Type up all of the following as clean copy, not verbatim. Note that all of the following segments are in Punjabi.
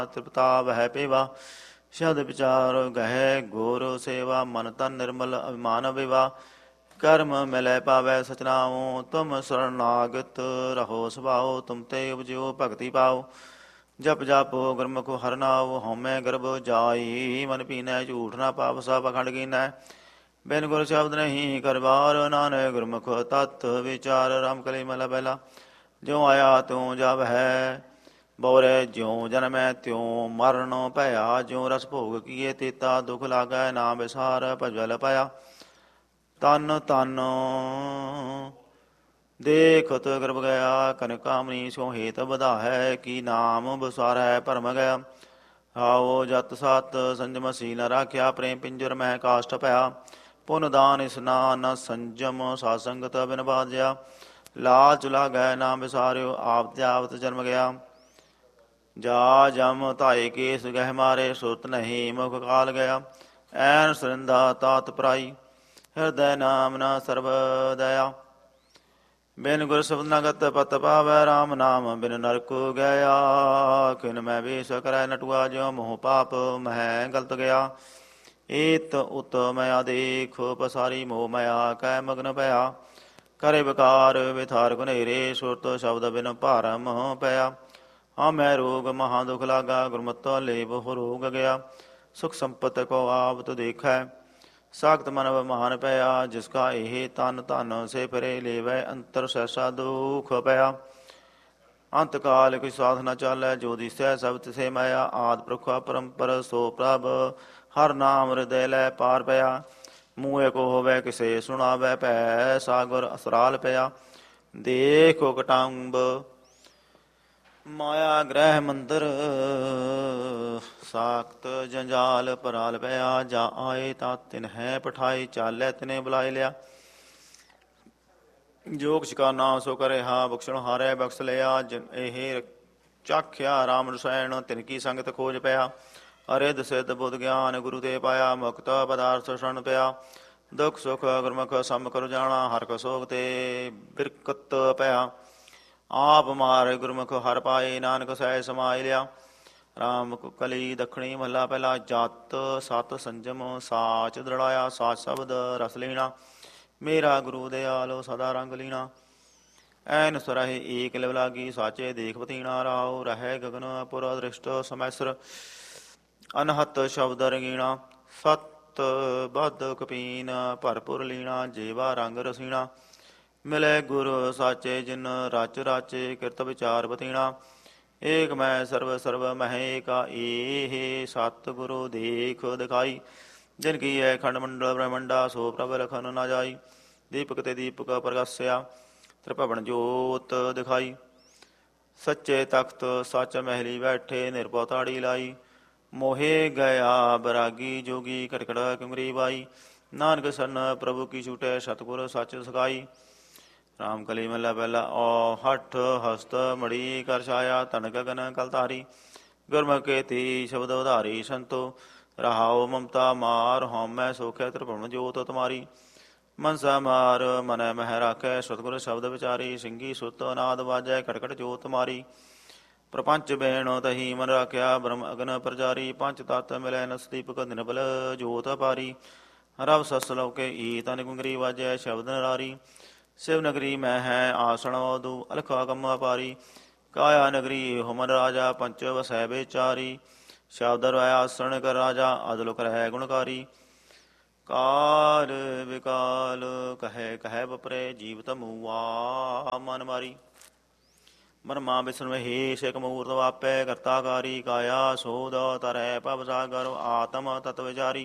ਤ੍ਰਿਪਤਾ ਵਹਿ ਪੇਵਾ ਸ਼ਬਦ ਵਿਚਾਰ ਗਹਿ ਗੋਰ ਸੇਵਾ ਮਨ ਤਨ ਨਿਰਮਲ ਅਭਿਮਾਨ ਵਿਵਾ ਕਰਮ ਮਿਲੈ ਪਾਵੈ ਸਚਨਾਉ ਤੁਮ ਸਰਨਾਗਤ ਰਹੋ ਸੁਭਾਉ ਤੁਮ ਤੇ ਉਪਜਿਓ ਭਗਤੀ ਪਾਉ ਜਪ ਜਾਪੋ ਗੁਰਮੁਖ ਹਰਿ ਨਾਉ ਹਉਮੈ ਗਰਭ ਜਾਈ ਮਨ ਪੀਨੈ ਝੂਠ ਨਾ ਪਾਪ ਸਭ ਅਖੰਡ ਕੀਨੈ ਬਿਨ ਗੁਰ ਸ਼ਬਦ ਨਹੀਂ ਕਰਵਾਰ ਨਾਨਕ ਗੁਰਮੁਖ ਤਤ ਵਿਚਾਰ ਰਾਮ ਕਲੀ ਮਹਲਾ ਪਹਿਲਾ ਜਿਉ ਆਇਆ ਤਿਉ ਜਬ ਹੈ ਬੋਰੇ ਜਿਉ ਜਨਮੈ ਤਿਉ ਮਰਨ ਭਇਆ ਜਿਉ ਰਸ ਭੋਗ ਕੀਏ ਤੇਤਾ ਦੁਖ ਲਾਗੈ ਨਾ ਵਿਸਾਰ ਭਜਲ ਪਾਇਆ ਤਨ ਤਨ ਦੇਖਤ ਗਰਭ ਗਿਆ ਕਨ ਕਾਮਨੀ ਸੋ ਹੇਤ ਵਧਾਹੈ ਕੀ ਨਾਮ ਬਸਾਰੈ ਭਰਮ ਗਿਆ ਆਓ ਜਤ ਸਤ ਸੰਜਮ ਸੀ ਨ ਰਾਖਿਆ ਪ੍ਰੇਮ ਪਿੰਜਰ ਮਹਿ ਕਾਸ਼ਟ ਭਇਆ ਪੁਨ ਦਾਨ ਇਸਨਾਨ ਸੰਜਮ ਸਾਧ ਸੰਗਤ ਬਿਨ ਬਾਧਿਆ ਲਾਲਚ ਲਾਗੈ ਨਾ ਵਿਸਾਰਿਓ ਆਪ ਜਾਵਤ ਜਨਮ ਗਿਆ ਜਾ ਜਮ ਧਾਏ ਕੇਸ ਗਹਿ ਮਾਰੇ ਸੁਰਤ ਨਹੀਂ ਮੁਖ ਕਾਲ ਗਿਆ ਐਨ ਸੁਰਿੰਦਾ ਤਾਤ ਪਰਾਈ ਹਿਰਦੈ ਨਾਮ ਨਾ ਸਰਬ ਦਇਆ ਬਿਨ ਗੁਰ ਸ਼ਬਦ ਨਗਤ ਪਤ ਪਾਵੈ ਰਾਮ ਨਾਮ ਬਿਨ ਨਰਕ ਗਿਆ ਕਿਨ ਮੈਂ ਵੇਸ ਕਰੈ ਨਟੁਆ ਜਿਉ ਮੋਹ ਪਾਪ ਮਹਿ ਗਲਤ ਗਿਆ ਏਤ ਉਤ ਮਇਆ ਦੇਖ ਪਸਾਰੀ ਮੋਹ ਮਇਆ ਕੈ ਮਗਨ ਭਇਆ ਕਰੇ ਵਿਕਾਰ ਵਿਥਾਰ ਗੁਨੇਰੇ ਸੁਰਤ ਸ਼ਬਦ ਬਿਨ ਭਾਰਮ ਪਿਆ ਆਮੈ ਰੋਗ ਮਹਾ ਦੁਖ ਲਾਗਾ ਗੁਰਮਤਿ ਲੇਵ ਹੋ ਰੋਗ ਗਿਆ ਸੁਖ ਸੰਪਤ ਕੋ ਆਪ ਤੁ ਦੇਖੈ ਸਾਖਤ ਮਨ ਮਹਾਨ ਪਿਆ ਜਿਸ ਕਾ ਇਹ ਤਨ ਧਨ ਸੇ ਫਿਰੇ ਲੇਵੈ ਅੰਤਰ ਸੈਸਾ ਦੁਖ ਪਿਆ ਅੰਤ ਕਾਲ ਕੋਈ ਸਾਧ ਨ ਚਾਲੈ ਜੋ ਦਿਸੈ ਸਭ ਤਿਸੇ ਮਾਇਆ ਆਦ ਪੁਰਖਾ ਪਰੰਪਰ ਸੋ ਪ੍ਰਭ ਹਰ ਨਾਮ ਹਿਰਦੈ ਲੈ ਪਾਰ ਪਿਆ ਮੂਹੇ ਕੋ ਹੋਵੇ ਕਿਸੇ ਸੁਣਾਵੇ ਭੈ ਸਾਗਰ ਅਸਰਾਲ ਪਿਆ ਦੇਖੋ ਕਟੰਬ ਮਾਇਆ ਗ੍ਰਹਿ ਮੰਦਰ ਸਾਖਤ ਜੰਜਾਲ ਪਰਾਲ ਪਿਆ ਜਾ ਆਏ ਤਾਂ ਤਿਨ ਹੈ ਪਠਾਈ ਚਾਲੈ ਤਿਨੇ ਬੁਲਾਏ ਲਿਆ ਜੋਗ ਸ਼ਿਕਾ ਨਾਮ ਸੋ ਕਰੇ ਹਾ ਬਖਸ਼ਣ ਹਾਰੈ ਬਖਸ਼ ਲਿਆ ਇਹ ਚਾਖਿਆ ਰਾਮ ਰਸਾਇਣ ਤਿਨ ਕੀ ਸੰਗਤ ਖੋਜ ਪਿਆ ਅਰਿਦ ਸਿੱਧ ਬੁੱਧ ਗਿਆਨ ਗੁਰੂ ਤੇ ਪਾਇਆ ਮੁਕਤ ਪਦਾਰਥ ਸ਼ਰਨ ਪਿਆ ਦੁਖ ਸੁਖ ਗੁਰਮੁਖ ਸਮ ਕਰੁ ਜਾਣਾ ਹਰਿ ਕੋ ਸੋਗ ਤੇ ਬਿਰਕਤ ਪਿਆ ਆਪ ਮਾਰ ਗੁਰਮੁਖ ਹਰ ਪਾਏ ਨਾਨਕ ਸਹਿ ਸਮਾਇ ਲਿਆ ਰਾਮ ਕਲੀ ਦੱਖਣੀ ਮਹੱਲਾ ਪਹਿਲਾ ਜਤ ਸਤ ਸੰਜਮ ਸਾਚ ਦ੍ਰਿੜਾਇਆ ਸਾਚ ਸ਼ਬਦ ਰਸ ਲੈਣਾ ਮੇਰਾ ਗੁਰੂ ਦਿਆਲੋ ਸਦਾ ਰੰਗ ਲੀਣਾ ਐਨ ਸੁਰਹਿ ਏਕ ਲਿਵ ਲਾਗੀ ਸਾਚੇ ਦੇਖ ਬਤੀਣਾ ਰਾਉ ਰਹਿ ਗਗਨ ਪੁਰ ਦ੍ਰਿਸ਼ਟ ਸਮੈਸਰ ਅਨਹਤ ਸ਼ਬਦ ਰੰਗੀਣਾ ਸਤ ਬਦ ਕਪੀਨ ਭਰਪੁਰ ਲੀਣਾ ਜੇਵਾ ਰੰਗ ਰਸੀਣਾ ਮਿਲੇ ਗੁਰ ਸਾਚੇ ਜਿਨ ਰਚ ਰਾਚੇ ਕਿਰਤ ਵਿਚਾਰ ਬਤੀਣਾ ਏਕ ਮੈਂ ਸਰਬ ਸਰਬ ਮਹਿ ਏਕਾ ਏਹ ਸਤ ਗੁਰੂ ਦੇਖ ਦਿਖਾਈ ਜਿਨ ਕੀ ਹੈ ਖੰਡ ਮੰਡਲ ਬ੍ਰਹਮੰਡਾ ਸੋ ਪ੍ਰਭ ਲਖਨ ਨਾ ਜਾਈ ਦੀਪਕ ਤੇ ਦੀਪਕ ਪ੍ਰਗਾਸਿਆ ਤ੍ਰਿਭਵਨ ਜੋਤ ਦਿਖਾਈ ਸੱਚੇ ਤਖਤ ਸੱਚ ਮਹਿਲੀ ਬੈਠੇ ਨਿਰਭਉ ਤਾੜੀ ਲਾਈ ਮੋਹੇ ਗਿਆ ਬਰਾਗੀ ਜੋਗੀ ਕਟਕੜ ਕਿਮਰੀ ਬਾਈ ਨਾਨਕ ਸਰਨ ਪ੍ਰਭੂ ਕੀ ਛੂਟੈ ਸਤਿਗੁਰ ਸੱਚ ਸਿਖਾਈ ਰਾਮ ਕਲੀ ਮਹਲਾ ਪਹਿਲਾ ਓ ਹਠ ਹਸਤ ਮੜੀ ਕਰ ਛਾਇਆ ਤਨ ਗਗਨ ਕਲਤਾਰੀ ਗੁਰਮੁਖ ਕੇਤੀ ਸ਼ਬਦ ਉਧਾਰੀ ਸੰਤੋ ਰਹਾਉ ਮਮਤਾ ਮਾਰ ਹਉਮੈ ਸੋਖੈ ਤ੍ਰਿਭੁਵਨ ਜੋਤ ਤੁਮਾਰੀ ਮਨਸਾ ਮਾਰ ਮਨੈ ਮਹਿ ਰਾਖੈ ਸਤਿਗੁਰ ਸ਼ਬਦ ਵਿਚਾਰੀ ਸਿੰਘੀ ਸੁਤ ਨਾਦ ਵਾਜੈ ਕਟਕਟ ਜੋਤ ਮਾਰੀ ਪ੍ਰਪੰਚ ਬੈਣ ਤਹੀ ਮਨ ਰਾਖਿਆ ਬ੍ਰਹਮ ਅਗਨ ਪ੍ਰਜਾਰੀ ਪੰਚ ਤਤ ਮਿਲੈ ਨਸਦੀਪਕ ਨਿਰਬਲ ਜੋਤ ਪਾਰੀ ਰਵ ਸਸ ਲੋਕੇ ਈ ਤਨ ਗੁੰਗਰੀ ਵਾਜੈ ਸ਼ਬਦ ਨਰਾਰੀ ਸ਼ਿਵ ਨਗਰੀ ਮੈਂ ਹੈ ਆਸਣ ਵਦੂ ਅਲਖਾ ਕੰਮਾ ਪਾਰੀ ਕਾਇਆ ਨਗਰੀ ਹੁਮਨ ਰਾਜਾ ਪੰਚ ਵਸੈ ਵਿਚਾਰੀ ਸ਼ਬਦ ਰਾਇਆ ਆਸਣ ਕਰ ਰਾਜਾ ਅਦਲੁਕ ਰਹਿ ਗੁਣਕਾਰੀ ਕਾਲ ਵਿਕਾਲ ਕਹੈ ਕਹੈ ਬਪਰੇ ਜੀਵਤ ਮੂਆ ਮਨ ਮਾਰੀ ਬਰਮਾ ਵਿਸ਼ਨ ਮਹੇਸ਼ ਇਕ ਮੂਰਤ ਵਾਪੈ ਕਰਤਾਕਾਰੀ ਕਾਇਆ ਸੋਧ ਤਰੈ ਭਵ ਸਾਗਰ ਆਤਮ ਤਤ ਵਿਚਾਰੀ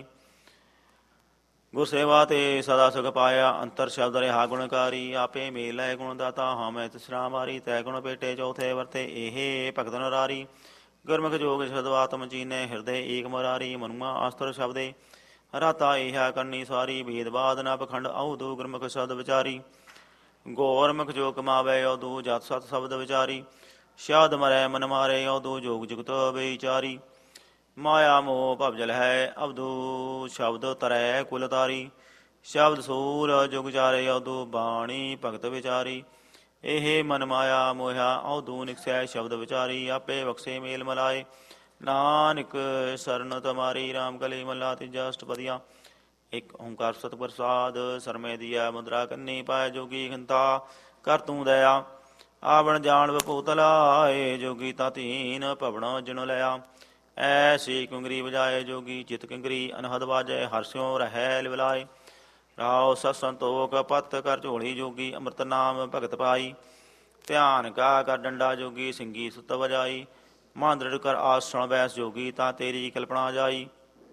ਗੁਰ ਸੇਵਾ ਤੇ ਸਦਾ ਸੁਖ ਪਾਇਆ ਅੰਤਰ ਸ਼ਬਦ ਰਿਹਾ ਗੁਣਕਾਰੀ ਆਪੇ ਮੇਲੈ ਗੁਣ ਦਾਤਾ ਹਮੈ ਤਿਸਰਾ ਮਾਰੀ ਤੈ ਗੁਣ ਪੇਟੇ ਚੌਥੇ ਵਰਤੇ ਇਹ ਭਗਤ ਨਰਾਰੀ ਗੁਰਮੁਖ ਜੋਗ ਸ਼ਬਦਵਾਤਮ ਚੀਨੇ ਹਿਰਦੇ ਏਕ ਮੁਰਾਰੀ ਮਨੁਆ ਅਸਤਰ ਸ਼ਬਦੇ ਰਾਤਾ ਇਹ ਕਰਨੀ ਸਾਰੀ ਭੇਦਵਾਦ ਨ ਪਖੰਡ ਆਉਦੂ ਗੁਰਮੁਖ ਸ਼ਬਦ ਵਿਚਾਰੀ ਗੋਰਮੁਖ ਜੋ ਕਮਾਵੇ ਉਦੂ ਜਤ ਸਤ ਸ਼ਬਦ ਵਿਚਾਰੀ ਸ਼ਾਦ ਮਰੈ ਮਨ ਮਾਰੇ ਉਦੂ ਜੋਗ ਜੁਗਤ ਵਿਚਾਰੀ ਮਾਇਆ ਮੋਹ ਭਵਜਲ ਹੈ ਅਵਦੂ ਸ਼ਬਦ ਤਰੈ ਕੁਲ ਤਾਰੀ ਸ਼ਬਦ ਸੂਰ ਜੁਗ ਚਾਰੇ ਉਦੂ ਬਾਣੀ ਭਗਤ ਵਿਚਾਰੀ ਇਹ ਮਨ ਮਾਇਆ ਮੋਹਿਆ ਉਦੂ ਨਿਕਸੈ ਸ਼ਬਦ ਵਿਚਾਰੀ ਆਪੇ ਬਖਸ਼ੇ ਮੇਲ ਮਲਾਏ ਨਾਨਕ ਸਰਨ ਤੁਮਾਰੀ ਰਾਮ ਕਲੀ ਮਹਲਾ ਤੀਜਾ ਅਸ਼ਟਪਦੀਆ। ਇਕ ਓੰਕਾਰ ਸਤਿ ਪ੍ਰਸਾਦ ਸਰਮੇ ਦੀਆ ਮੁਦਰਾ ਕੰਨੀ ਪਾਇ ਜੋਗੀ ਖੰਤਾ ਕਰ ਤੂੰ ਦਇਆ। ਆਵਣ ਜਾਣ ਬਪੂਤ ਲਾਏ ਜੋਗੀ ਤਾ ਧੀਨ ਭਵਨ ਜਿਨ ਲਿਆ। ਐਸੀ ਕੁੰਗਰੀ ਵਜਾਏ ਜੋਗੀ ਚਿਤ ਕਿੰਗਰੀ ਅਨਹਦ ਵਾਜੈ ਹਰਸਿਓ ਰਹਿ ਲਿਵਲਾਏ। ਰਾਉ ਸਤ ਸੰਤੋਖ ਪਤ ਕਰ ਝੋਲੀ ਜੋਗੀ ਅੰਮ੍ਰਿਤ ਨਾਮ ਭਗਤ ਪਾਈ। ਧਿਆਨ ਕਾ ਕਰ ਡੰਡਾ ਜੋਗੀ ਸਿੰਘੀ ਸੁਤ ਵਜਾਈ। ਮਨ ਦ੍ਰਿੜ ਕਰ ਆਸਣ ਬੈਸ ਜੋਗੀ ਤਾਂ ਤੇਰੀ ਕਲਪਨਾ ਜਾਈ।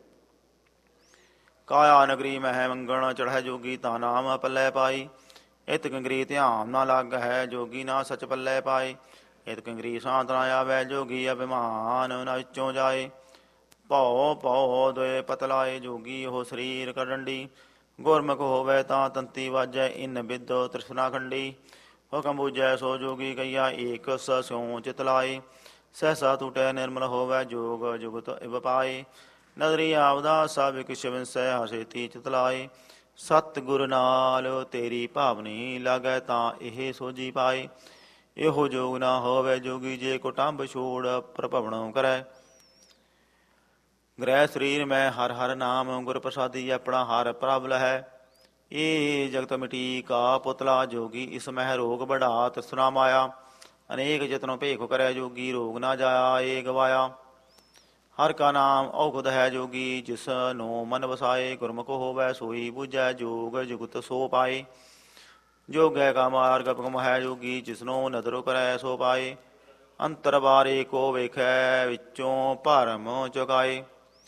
ਕਾਇਆ ਨਗਰੀ ਮਹਿ ਮੰਗਣ ਚੜ੍ਹੈ ਜੋਗੀ ਤਾਂ ਨਾਮ ਪੱਲੇ ਪਾਈ। ਇਤ ਕੰਗਰੀ ਧਿਆਨ ਨਾ ਲੱਗ ਹੈ ਜੋਗੀ ਨਾ ਸਚ ਪੱਲੇ ਪਾਏ। ਇਤ ਕੰਗਰੀ ਸਾਂਤ ਨਾ ਆਵੈ ਜੋਗੀ ਅਭਿਮਾਨ ਨਾ ਵਿੱਚੋਂ ਜਾਏ। ਭਉ ਭਉ ਦੋਏ ਪਤਲਾਏ ਜੋਗੀ ਉਹ ਸਰੀਰ ਕਰ ਡੰਡੀ। ਗੁਰਮੁਖ ਹੋਵੇ ਤਾਂ ਤੰਤੀ ਵਾਜੈ ਇਨ ਬਿਦ ਤ੍ਰਿਸ਼ਨਾ ਖੰਡੀ। ਹੁਕਮ ਬੂਝੈ ਸੋ ਜੋਗੀ ਕਈਆ ਏਕ ਸਿਉ ਚਿਤ ਲਾਏ। ਸਹਿਸਾ ਟੂਟੈ ਨਿਰਮਲ ਹੋਵੈ ਜੋਗ ਜੁਗਤ ਇਵ ਪਾਏ। ਨਦਰੀ ਆਪਦਾ ਸਭ ਕਿਛ ਵਿੰਸੈ ਹਸੇਤੀ ਚਿਤ ਲਾਏ। ਸਤ ਗੁਰ ਨਾਲ ਤੇਰੀ ਭਾਵਨੀ ਲਾਗੈ ਤਾਂ ਇਹ ਸੋਝੀ ਪਾਏ। ਇਹੋ ਜੋਗ ਨਾ ਹੋਵੇ ਜੋਗੀ ਜੇ ਕੁਟੰਬ ਛੋੜ ਪ੍ਰਭਵਣੋਂ ਕਰੈ। ਗ੍ਰਹਿ ਸਰੀਰ ਮੈਂ ਹਰ ਹਰ ਨਾਮ ਗੁਰ ਪ੍ਰਸਾਦੀ ਆਪਣਾ ਹਰ ਪ੍ਰਭ ਲਹੈ। ਇਹ ਜਗਤ ਮਿਟੀ ਕਾ ਪੁਤਲਾ ਜੋਗੀ ਇਸ ਮਹਿ ਰੋਗ ਬੜਾ ਤ੍ਰਿਸ਼ਨਾ ਮਾਇਆ। ਅਨੇਕ ਯਤਨੋਂ ਭੇਖੁ ਕਰੈ ਜੋਗੀ ਰੋਗ ਨਾ ਜਾਇਆ ਏ ਗਵਾਇਆ। ਹਰ ਕਾ ਨਾਮ ਔਖਦ ਹੈ ਜੋਗੀ ਜਿਸ ਨੂੰ ਮਨ ਵਸਾਏ। ਗੁਰਮੁਖ ਹੋਵੈ ਸੋਈ ਬੁਝੈ ਜੋਗ ਜੁਗਤ ਸੋ ਪਾਏ। ਜੋਗੈ ਕਾ ਮਾਰਗ ਅਪਗਮ ਹੈ ਜੋਗੀ ਜਿਸਨੂੰ ਨਦਰੁ ਕਰੈ ਸੋ ਪਾਏ। ਅੰਤਰ ਬਾਰੇ ਕੋ ਵੇਖੈ ਵਿੱਚੋਂ ਭਰਮ ਚੁਕਾਏ।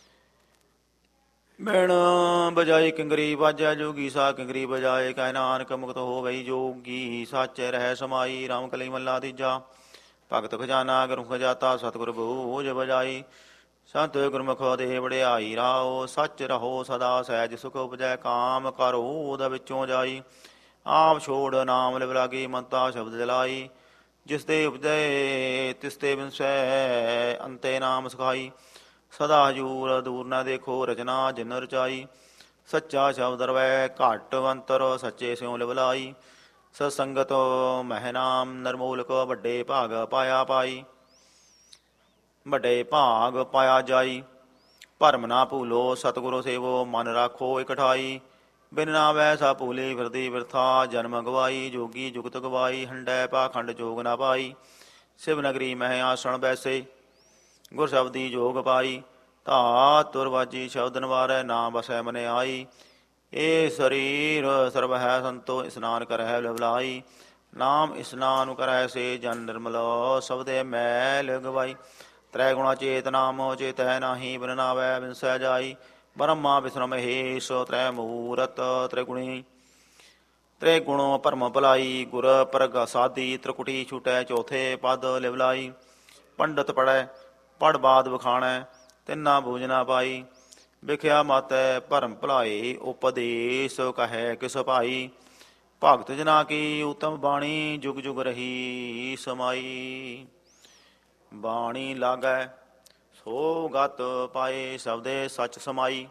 ਬਿਨ ਬਜਾਈ ਕਿੰਗਰੀ ਵਾਜੈ ਜੋਗੀ ਸਾ ਕਿੰਗਰੀ ਬਜਾਏ। ਕਹਿ ਨਾਨਕ ਮੁਕਤ ਹੋਵਈ ਜੋਗੀ ਸੱਚ ਰਹਿ ਸਮਾਈ। ਰਾਮ ਕਲੀ ਮਹਲਾ ਤੀਜਾ। ਭਗਤ ਖਜ਼ਾਨਾ ਗੁਰੂ ਖਜਾਤਾ ਸਤਿਗੁਰ ਬੂਝ ਬਜਾਈ। ਸੰਤ ਗੁਰਮੁਖ ਦੇ ਵਡਿਆਈ ਰਾਓ ਸੱਚ ਰਹੋ ਸਦਾ ਸਹਿਜ ਸੁਖ ਉਪਜੈ। ਕਾਮ ਕਰੋਧ ਵਿੱਚੋਂ ਜਾਈ ਆਪ ਛੋੜ ਨਾਮ ਲਿਵ ਲਾਗੀ। ਮੰਤਾ ਸ਼ਬਦ ਜਲਾਈ ਜਿਸ ਤੇ ਉਪਜੈ ਤਿਸ ਤੇ ਵਿੰਸੈ ਅੰਤੇ ਨਾਮ ਸਿਖਾਈ। ਸਦਾ ਹਜੂਰ ਦੂਰ ਨਾ ਦੇਖੋ ਰਚਨਾ ਜਿਨ ਰਚਾਈ। ਸੱਚਾ ਸ਼ਬਦ ਰਵੈ ਘਟ ਅੰਤਰ ਸੱਚੇ ਸਿਉ ਲਿਵ ਲਾਈ। ਸਤਸੰਗਤ ਮਹਿ ਨਾਮ ਨਰਮੂਲਕ ਵੱਡੇ ਭਾਗ ਪਾਇਆ ਪਾਈ। ਵੱਡੇ ਭਾਗ ਪਾਇਆ ਜਾਈ ਭਰਮ ਨਾ ਭੂਲੋ ਸਤਿਗੁਰੂ ਸੇਵੋ ਮਨ ਰਾਖੋ ਇਕਠਾਈ। ਬਿਨ ਨਾਵੈ ਸਾ ਭੂਲੀ ਫਿਰਦੀ ਬਿਰਥਾ ਜਨਮ ਗਵਾਈ। ਜੋਗੀ ਜੁਗਤ ਗਵਾਈ ਹੰਡੈ ਪਾਖੰਡ ਜੋਗ ਨਾ ਪਾਈ। ਸ਼ਿਵ ਨਗਰੀ ਮਹਿ ਆਸਣ ਬੈਸੇ ਗੁਰ ਸ਼ਬਦੀ ਜੋਗ ਪਾਈ। ਧਾ ਤੁਰ ਵਾਜੀ ਸ਼ਬਦ ਨਿਵਾਰੈ ਨਾ ਬਸੈ ਮਨ ਆਈ। ਇਹ ਸਰੀਰ ਸਰਬ ਹੈ ਸੰਤੋ ਇਸਨਾਨ ਕਰੈ ਲਿਵਲਾਈ। ਨਾਮ ਇਸਨਾਨ ਕਰੈ ਸੇ ਜਨ ਨਿਰਮਲ ਸਬਦੇ ਮੈਲ ਗਵਾਈ। ਤ੍ਰੈ ਗੁਣਾ ਚੇਤ ਨਾਮ ਚੇਤੈ ਨਾਹੀ ਬਿਨ ਨਾਵੈ ਵਿੰਸੈ ਜਾਈ। ਬ੍ਰਹਮਾ ਵਿਸ਼ਨੂੰ ਮਹੇਸ਼ ਤ੍ਰੈ ਮੂਰਤ ਤ੍ਰਿਗੁਣੀ। ਤ੍ਰੇ ਗੁਣੋ ਭਰਮ ਭਲਾਈ ਗੁਰ ਪ੍ਰਗਸਾਦੀ। ਤ੍ਰਿਕੁਟੀ ਛੁਟੈ ਚੌਥੇ ਪਦ ਲਿਵਲਾਈ। ਪੰਡਤ ਪੜ੍ਹੈ ਪੜ੍ਹ ਬਾਦ ਵਖਾਣੈ ਤਿੰਨਾ ਬੂਝ ਨਾ ਪਾਈ। ਵਿਖਿਆ ਮਾਤੈ ਭਰਮ ਭੁਲਾਏ ਉਪਦੇਸ਼ ਕਹੈ ਕਿਸ ਭਾਈ। ਭਗਤ ਜਨਾ ਕੀ ਉਤਮ ਬਾਣੀ ਜੁਗ ਜੁਗ ਰਹੀ ਸਮਾਈ। ਬਾਣੀ ਲਾਗੈ ਸੋ ਗਤ ਪਾਏ ਸ਼ਬਦੇ ਸਚ ਸਮਾਈ।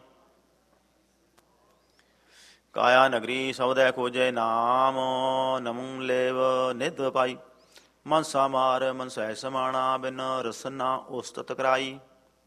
ਕਾਇਆ ਨਗਰੀ ਸਬਦੈ ਖੋਜੈ ਨਾਮ ਨਮੂ ਲੇਵ ਨਿਧ ਪਾਈ। ਮਨਸਾ ਮਾਰ ਮਨਸੈ ਸਮਾਣਾ ਬਿਨ ਰਸਨਾ ਉਸਤਤ ਕਰਾਈ।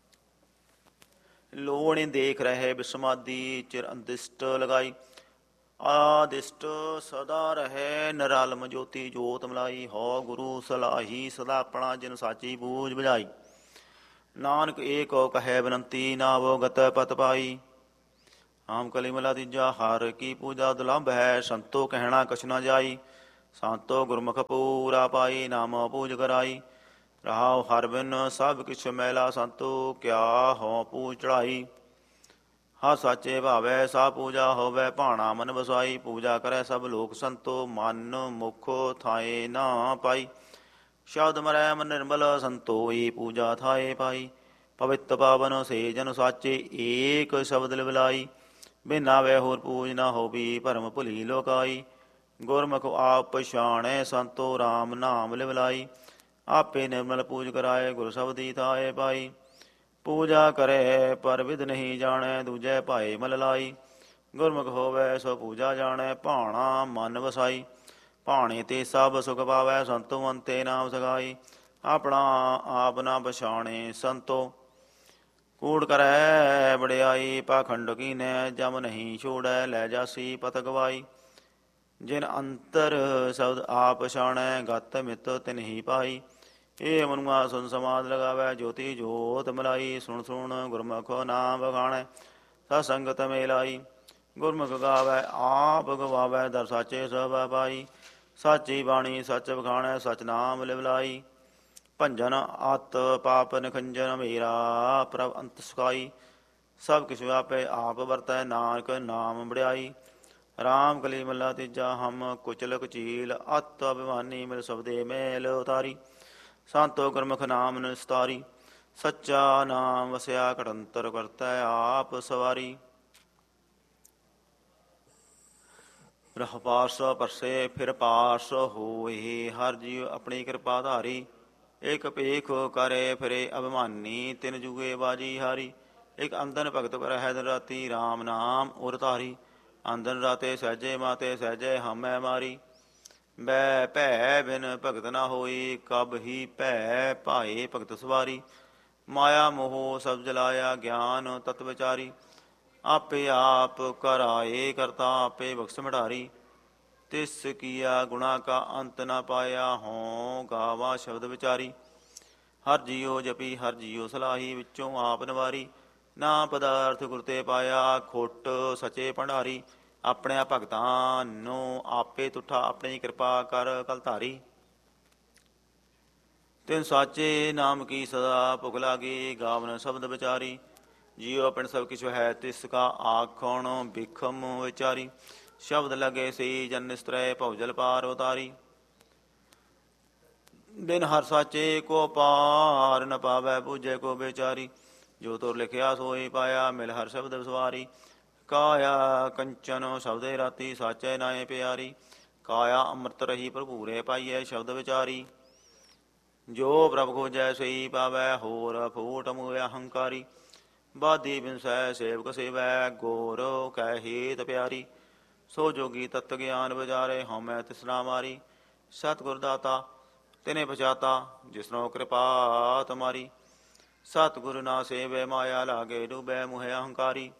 ਲੋਣੀ ਦੇਖ ਰਹੇ ਬਿਸਮਾਦੀ ਚਿਰ ਅੰਦਿਸ਼ਟ ਲਗਾਈ। ਆਦਿਸ਼ਟ ਸਦਾ ਰਹੇ ਨਿਰਾਲਮ ਜੋਤੀ ਜੋਤ ਮਲਾਈ। ਹੋ ਗੁਰੂ ਸਲਾਹੀ ਸਦਾ ਆਪਣਾ ਜਿਨ ਸਾਚੀ ਬੂਝ ਬੁਝਾਈ। ਨਾਨਕ ਏਕੋ ਕਹੈ ਬਨੰਤੀ ਨਾਵੋ ਗਤ ਪਤ ਪਾਈ। ਆਮ ਕਲੀ ਮਹਲਾ ਤੀਜਾ। ਹਰ ਕੀ ਪੂਜਾ ਦੁਲੰਭ ਹੈ ਸੰਤੋ ਕਹਿਣਾ ਕਛ ਨਾ ਜਾਈ। ਸੰਤੋ ਗੁਰਮੁਖ ਪੂਰਾ ਪਾਈ ਨਾਮ ਪੂਜ ਕਰਾਈ। ਰਹਾਉ ਹਰ ਬਿਨ ਸਭ ਕਿਛ ਮੈਲਾ ਸੰਤੋ ਕਿਆ ਹੋ ਪੂਜ ਚੜਾਈ। ਹਰ ਸਾਚੇ ਭਾਵੈ ਸਾ ਪੂਜਾ ਹੋਵੈ ਭਾਣਾ ਮਨ ਵਸਾਈ। ਪੂਜਾ ਕਰੈ ਸਭ ਲੋਕ ਸੰਤੋ ਮਨ ਮੁਖ ਥਾਏ ਨਾ ਪਾਈ। ਸ਼ਬਦ ਮਰੈ ਮਨ ਨਿਰਮਲ ਸੰਤੋਈ ਪੂਜਾ ਥਾਏ ਪਾਈ। ਪਵਿੱਤ ਪਾਵਨ ਸੇ ਜਨ ਸਾਚੇ ਏਕ ਸ਼ਬਦ ਲਿਵਲਾਈ। ਬਿਨ ਨਾਵੈ ਹੋਰ ਪੂਜ ਨਾ ਹੋਵੀ ਭਰਮ ਭੁਲੀ ਲੋਕਾਈ। ਗੁਰਮੁਖ ਆਪ ਪਛਾਣੈ ਸੰਤੋ ਰਾਮ ਨਾਮ ਲਿਵਲਾਈ। ਆਪੇ ਨਿਰਮਲ ਪੂਜ ਕਰਾਏ ਗੁਰ ਸ਼ਬਦੀ ਥਾਏ ਪਾਈ। ਪੂਜਾ ਕਰੈ ਪਰ ਵਿਧ ਨਹੀਂ ਜਾਣੈ ਦੂਜੈ ਭਾਏ ਮਲ ਲਾਈ। ਗੁਰਮੁਖ ਹੋਵੈ ਸੋ ਪੂਜਾ ਜਾਣੈ ਭਾਣਾ ਮਨ ਵਸਾਈ। ਭਾਣੇ ਤੇ ਸਭ ਸੁਖ ਪਾਵੈ ਸੰਤੋ ਅੰਤੇ ਨਾਮ ਸਗਾਈ। ਆਪਣਾ ਆਪ ਨਾ ਪਛਾਣੇ ਸੰਤੋ ਕੂੜ ਕਰੈ ਬੜਿਆਈ ਪਾਖੰਡ ਕੀਨੈ ਜਮ ਨਹੀਂ ਛੋੜੈ ਲੈ ਜਾਸੀ ਪਤ ਗਵਾਈ ਜਿਨ ਅੰਤਰ ਸ਼ਬਦ ਆਪ ਪਛਾਣੈ ਗਤ ਮਿਤ ਤਿਨ ਹੀ ਪਾਈ ਏ ਮਨੁਆ ਸੁਨ ਸਮਾਦ ਲਗਾਵੈ ਜੋਤੀ ਜੋਤ ਮਲਾਈ ਸੁਣ ਸੁਣ ਗੁਰਮੁਖ ਨਾਮ ਬਖਾਣੈ ਸਤ ਸੰਗਤ ਮੇਲਾਈ ਗੁਰਮੁਖ ਗਾਵੈ ਆਪ ਗਵਾਵੈ ਦਰ ਸਾਚੇ ਸਭ ਪਾਈ ਸਾਚੀ ਬਾਣੀ ਸੱਚ ਬਖਾਣੈ ਸਚ ਨਾਮ ਲਿਵਲਾਈ ਭੰਜਨ ਅਤ ਪਾਪ ਨਿਖੰਜਨ ਮੇਰਾ ਪ੍ਰਭ ਅੰਤ ਸੁਖਾਈ ਸਭ ਕਿਛ ਆਪੇ ਆਪ ਵਰਤੈ ਨਾਨਕ ਨਾਮ ਵਡਿਆਈ ਰਾਮ ਕਲੀ ਮੱਲਾ ਤੀਜਾ ਹਮ ਕੁਚਲ ਕੁਚੀਲ ਅਤ ਅਭਿਮਾਨੀ ਮਿਲ ਸਬਦੇ ਮੇਲ ਉਤਾਰੀ ਸੰਤੋ ਗੁਰਮੁਖ ਨਾਮ ਨਿਸਤਾਰੀ ਸੱਚਾ ਨਾਮ ਵਸਿਆ ਘਟੰਤਰ ਕਰਤੈ ਆਪ ਸਵਾਰੀ ਰਹ ਪਾਸ ਪਰਸੇ ਫਿਰ ਪਾਸ ਹੋਏ ਹਰ ਜੀਵ ਆਪਣੀ ਕਿਰਪਾ ਧਾਰੀ ਇਕ ਭੇਖ ਕਰੇ ਫਿਰੇ ਅਭਿਮਾਨੀ ਤਿਨ ਜੁਗੇ ਬਾਜੀ ਹਾਰੀ ਇਕ ਅੰਦਨ ਭਗਤ ਕਰਹਿ ਦਿਨ ਰਾਤੀ ਰਾਮ ਨਾਮ ਉਰ ਧਾਰੀ ਅੰਦਨ ਰਾਤੇ ਸਹਿਜੇ ਮਾਤੇ ਸਹਿਜੇ ਹਮੈ ਮਾਰੀ ਬੈ ਭੈ ਬਿਨ ਭਗਤ ਨਾ ਹੋਈ ਕਬ ਹੀ ਭੈ ਭਾਏ ਭਗਤ ਸਵਾਰੀ ਮਾਇਆ ਮੋਹ ਸਭ ਜਲਾਇਆ ਗਿਆਨ ਤਤ ਵਿਚਾਰੀ ਆਪੇ ਆਪ ਕਰਾਏ ਕਰਤਾ ਆਪੇ ਬਖਸ਼ ਮਿਟਾਰੀ ਤਿਸ ਕੀਆ ਗੁਣਾ ਕਾ ਅੰਤ ਨਾ ਪਾਇਆ ਹੋਂ ਗਾਵਾ ਸ਼ਬਦ ਵਿਚਾਰੀ ਹਰ ਜੀਉ ਜਪੀ ਹਰ ਜੀਉ ਸਲਾਹੀ ਵਿੱਚੋਂ ਆਪ ਨਿਵਾਰੀ ਨਾ ਪਦਾਰਥ ਗੁਰ ਤੇ ਪਾਇਆ ਖੁੱਟ ਸਚੇ ਭੰਡਾਰੀ ਆਪਣੇ ਭਗਤਾਂ ਨੂੰ ਆਪੇ ਤੁਠਾ ਆਪਣੀ ਕਿਰਪਾ ਕਰ ਕਲ ਧਾਰੀ ਤਿਨ ਸਾਚੇ ਨਾਮ ਕੀ ਸਦਾ ਭੁਖ ਲਾਗੀ ਗਾਵਨ ਸ਼ਬਦ ਵਿਚਾਰੀ ਜੀਉ ਪਿੰਡ ਸਭ ਕਿਛੁ ਹੈ ਤਿਸ ਕਾ ਆਖਣ ਬਿਖਮ ਵਿਚਾਰੀ ਸ਼ਬਦ ਲਗੇ ਸੀ ਜਨ ਨਿਸਤਰੈ ਭਉਜਲ ਪਾਰ ਉਤਾਰੀ ਬਿਨ ਹਰ ਸਾਚੇ ਕੋ ਪਾਰ ਨ ਪਾਵੈ ਬੂਝੈ ਕੋ ਵਿਚਾਰੀ ਜੋ ਤੁਰ ਲਿਖਿਆ ਸੋਈ ਪਾਇਆ ਮਿਲ ਹਰ ਸ਼ਬਦ ਵਿਸਵਾਰੀ ਕਾਇਆ ਕੰਚਨ ਸ਼ਬਦੇ ਰਾਤੀ ਸਾਚੈ ਨਾਏ ਪਿਆਰੀ ਕਾਇਆ ਅੰਮ੍ਰਿਤ ਰਹੀ ਭਰਪੂਰੇ ਪਾਈਐ ਸ਼ਬਦ ਵਿਚਾਰੀ ਜੋ ਪ੍ਰਭ ਖੋਜੈ ਸਈ ਪਾਵੈ ਹੋਰ ਫੂਟ ਮੁਇ ਅਹੰਕਾਰੀ ਬਾਦੀ ਬਿਨਸੈ ਸੇਵਕ ਸੇਵੈ ਗੋਰ ਕਹਿ ਹੇਤ ਪਿਆਰੀ ਸੋ ਜੋਗੀ ਤਤ ਗਿਆਨ ਵਿਚਾਰੇ ਹਉਮੈ ਤਿਸਨਾ ਮਾਰੀ ਸਤਿਗੁਰ ਦਾਤਾ ਤਿਨੇ ਪਛਾਤਾ ਜਿਸਨੋ ਕਿਰਪਾ ਤੁਮਾਰੀ ਸਤਿਗੁਰ ਨਾ ਸੇਵੈ ਮਾਇਆ ਲਾਗੇ ਡੂਬੈ ਮੁਹਿ ਅਹੰਕਾਰੀ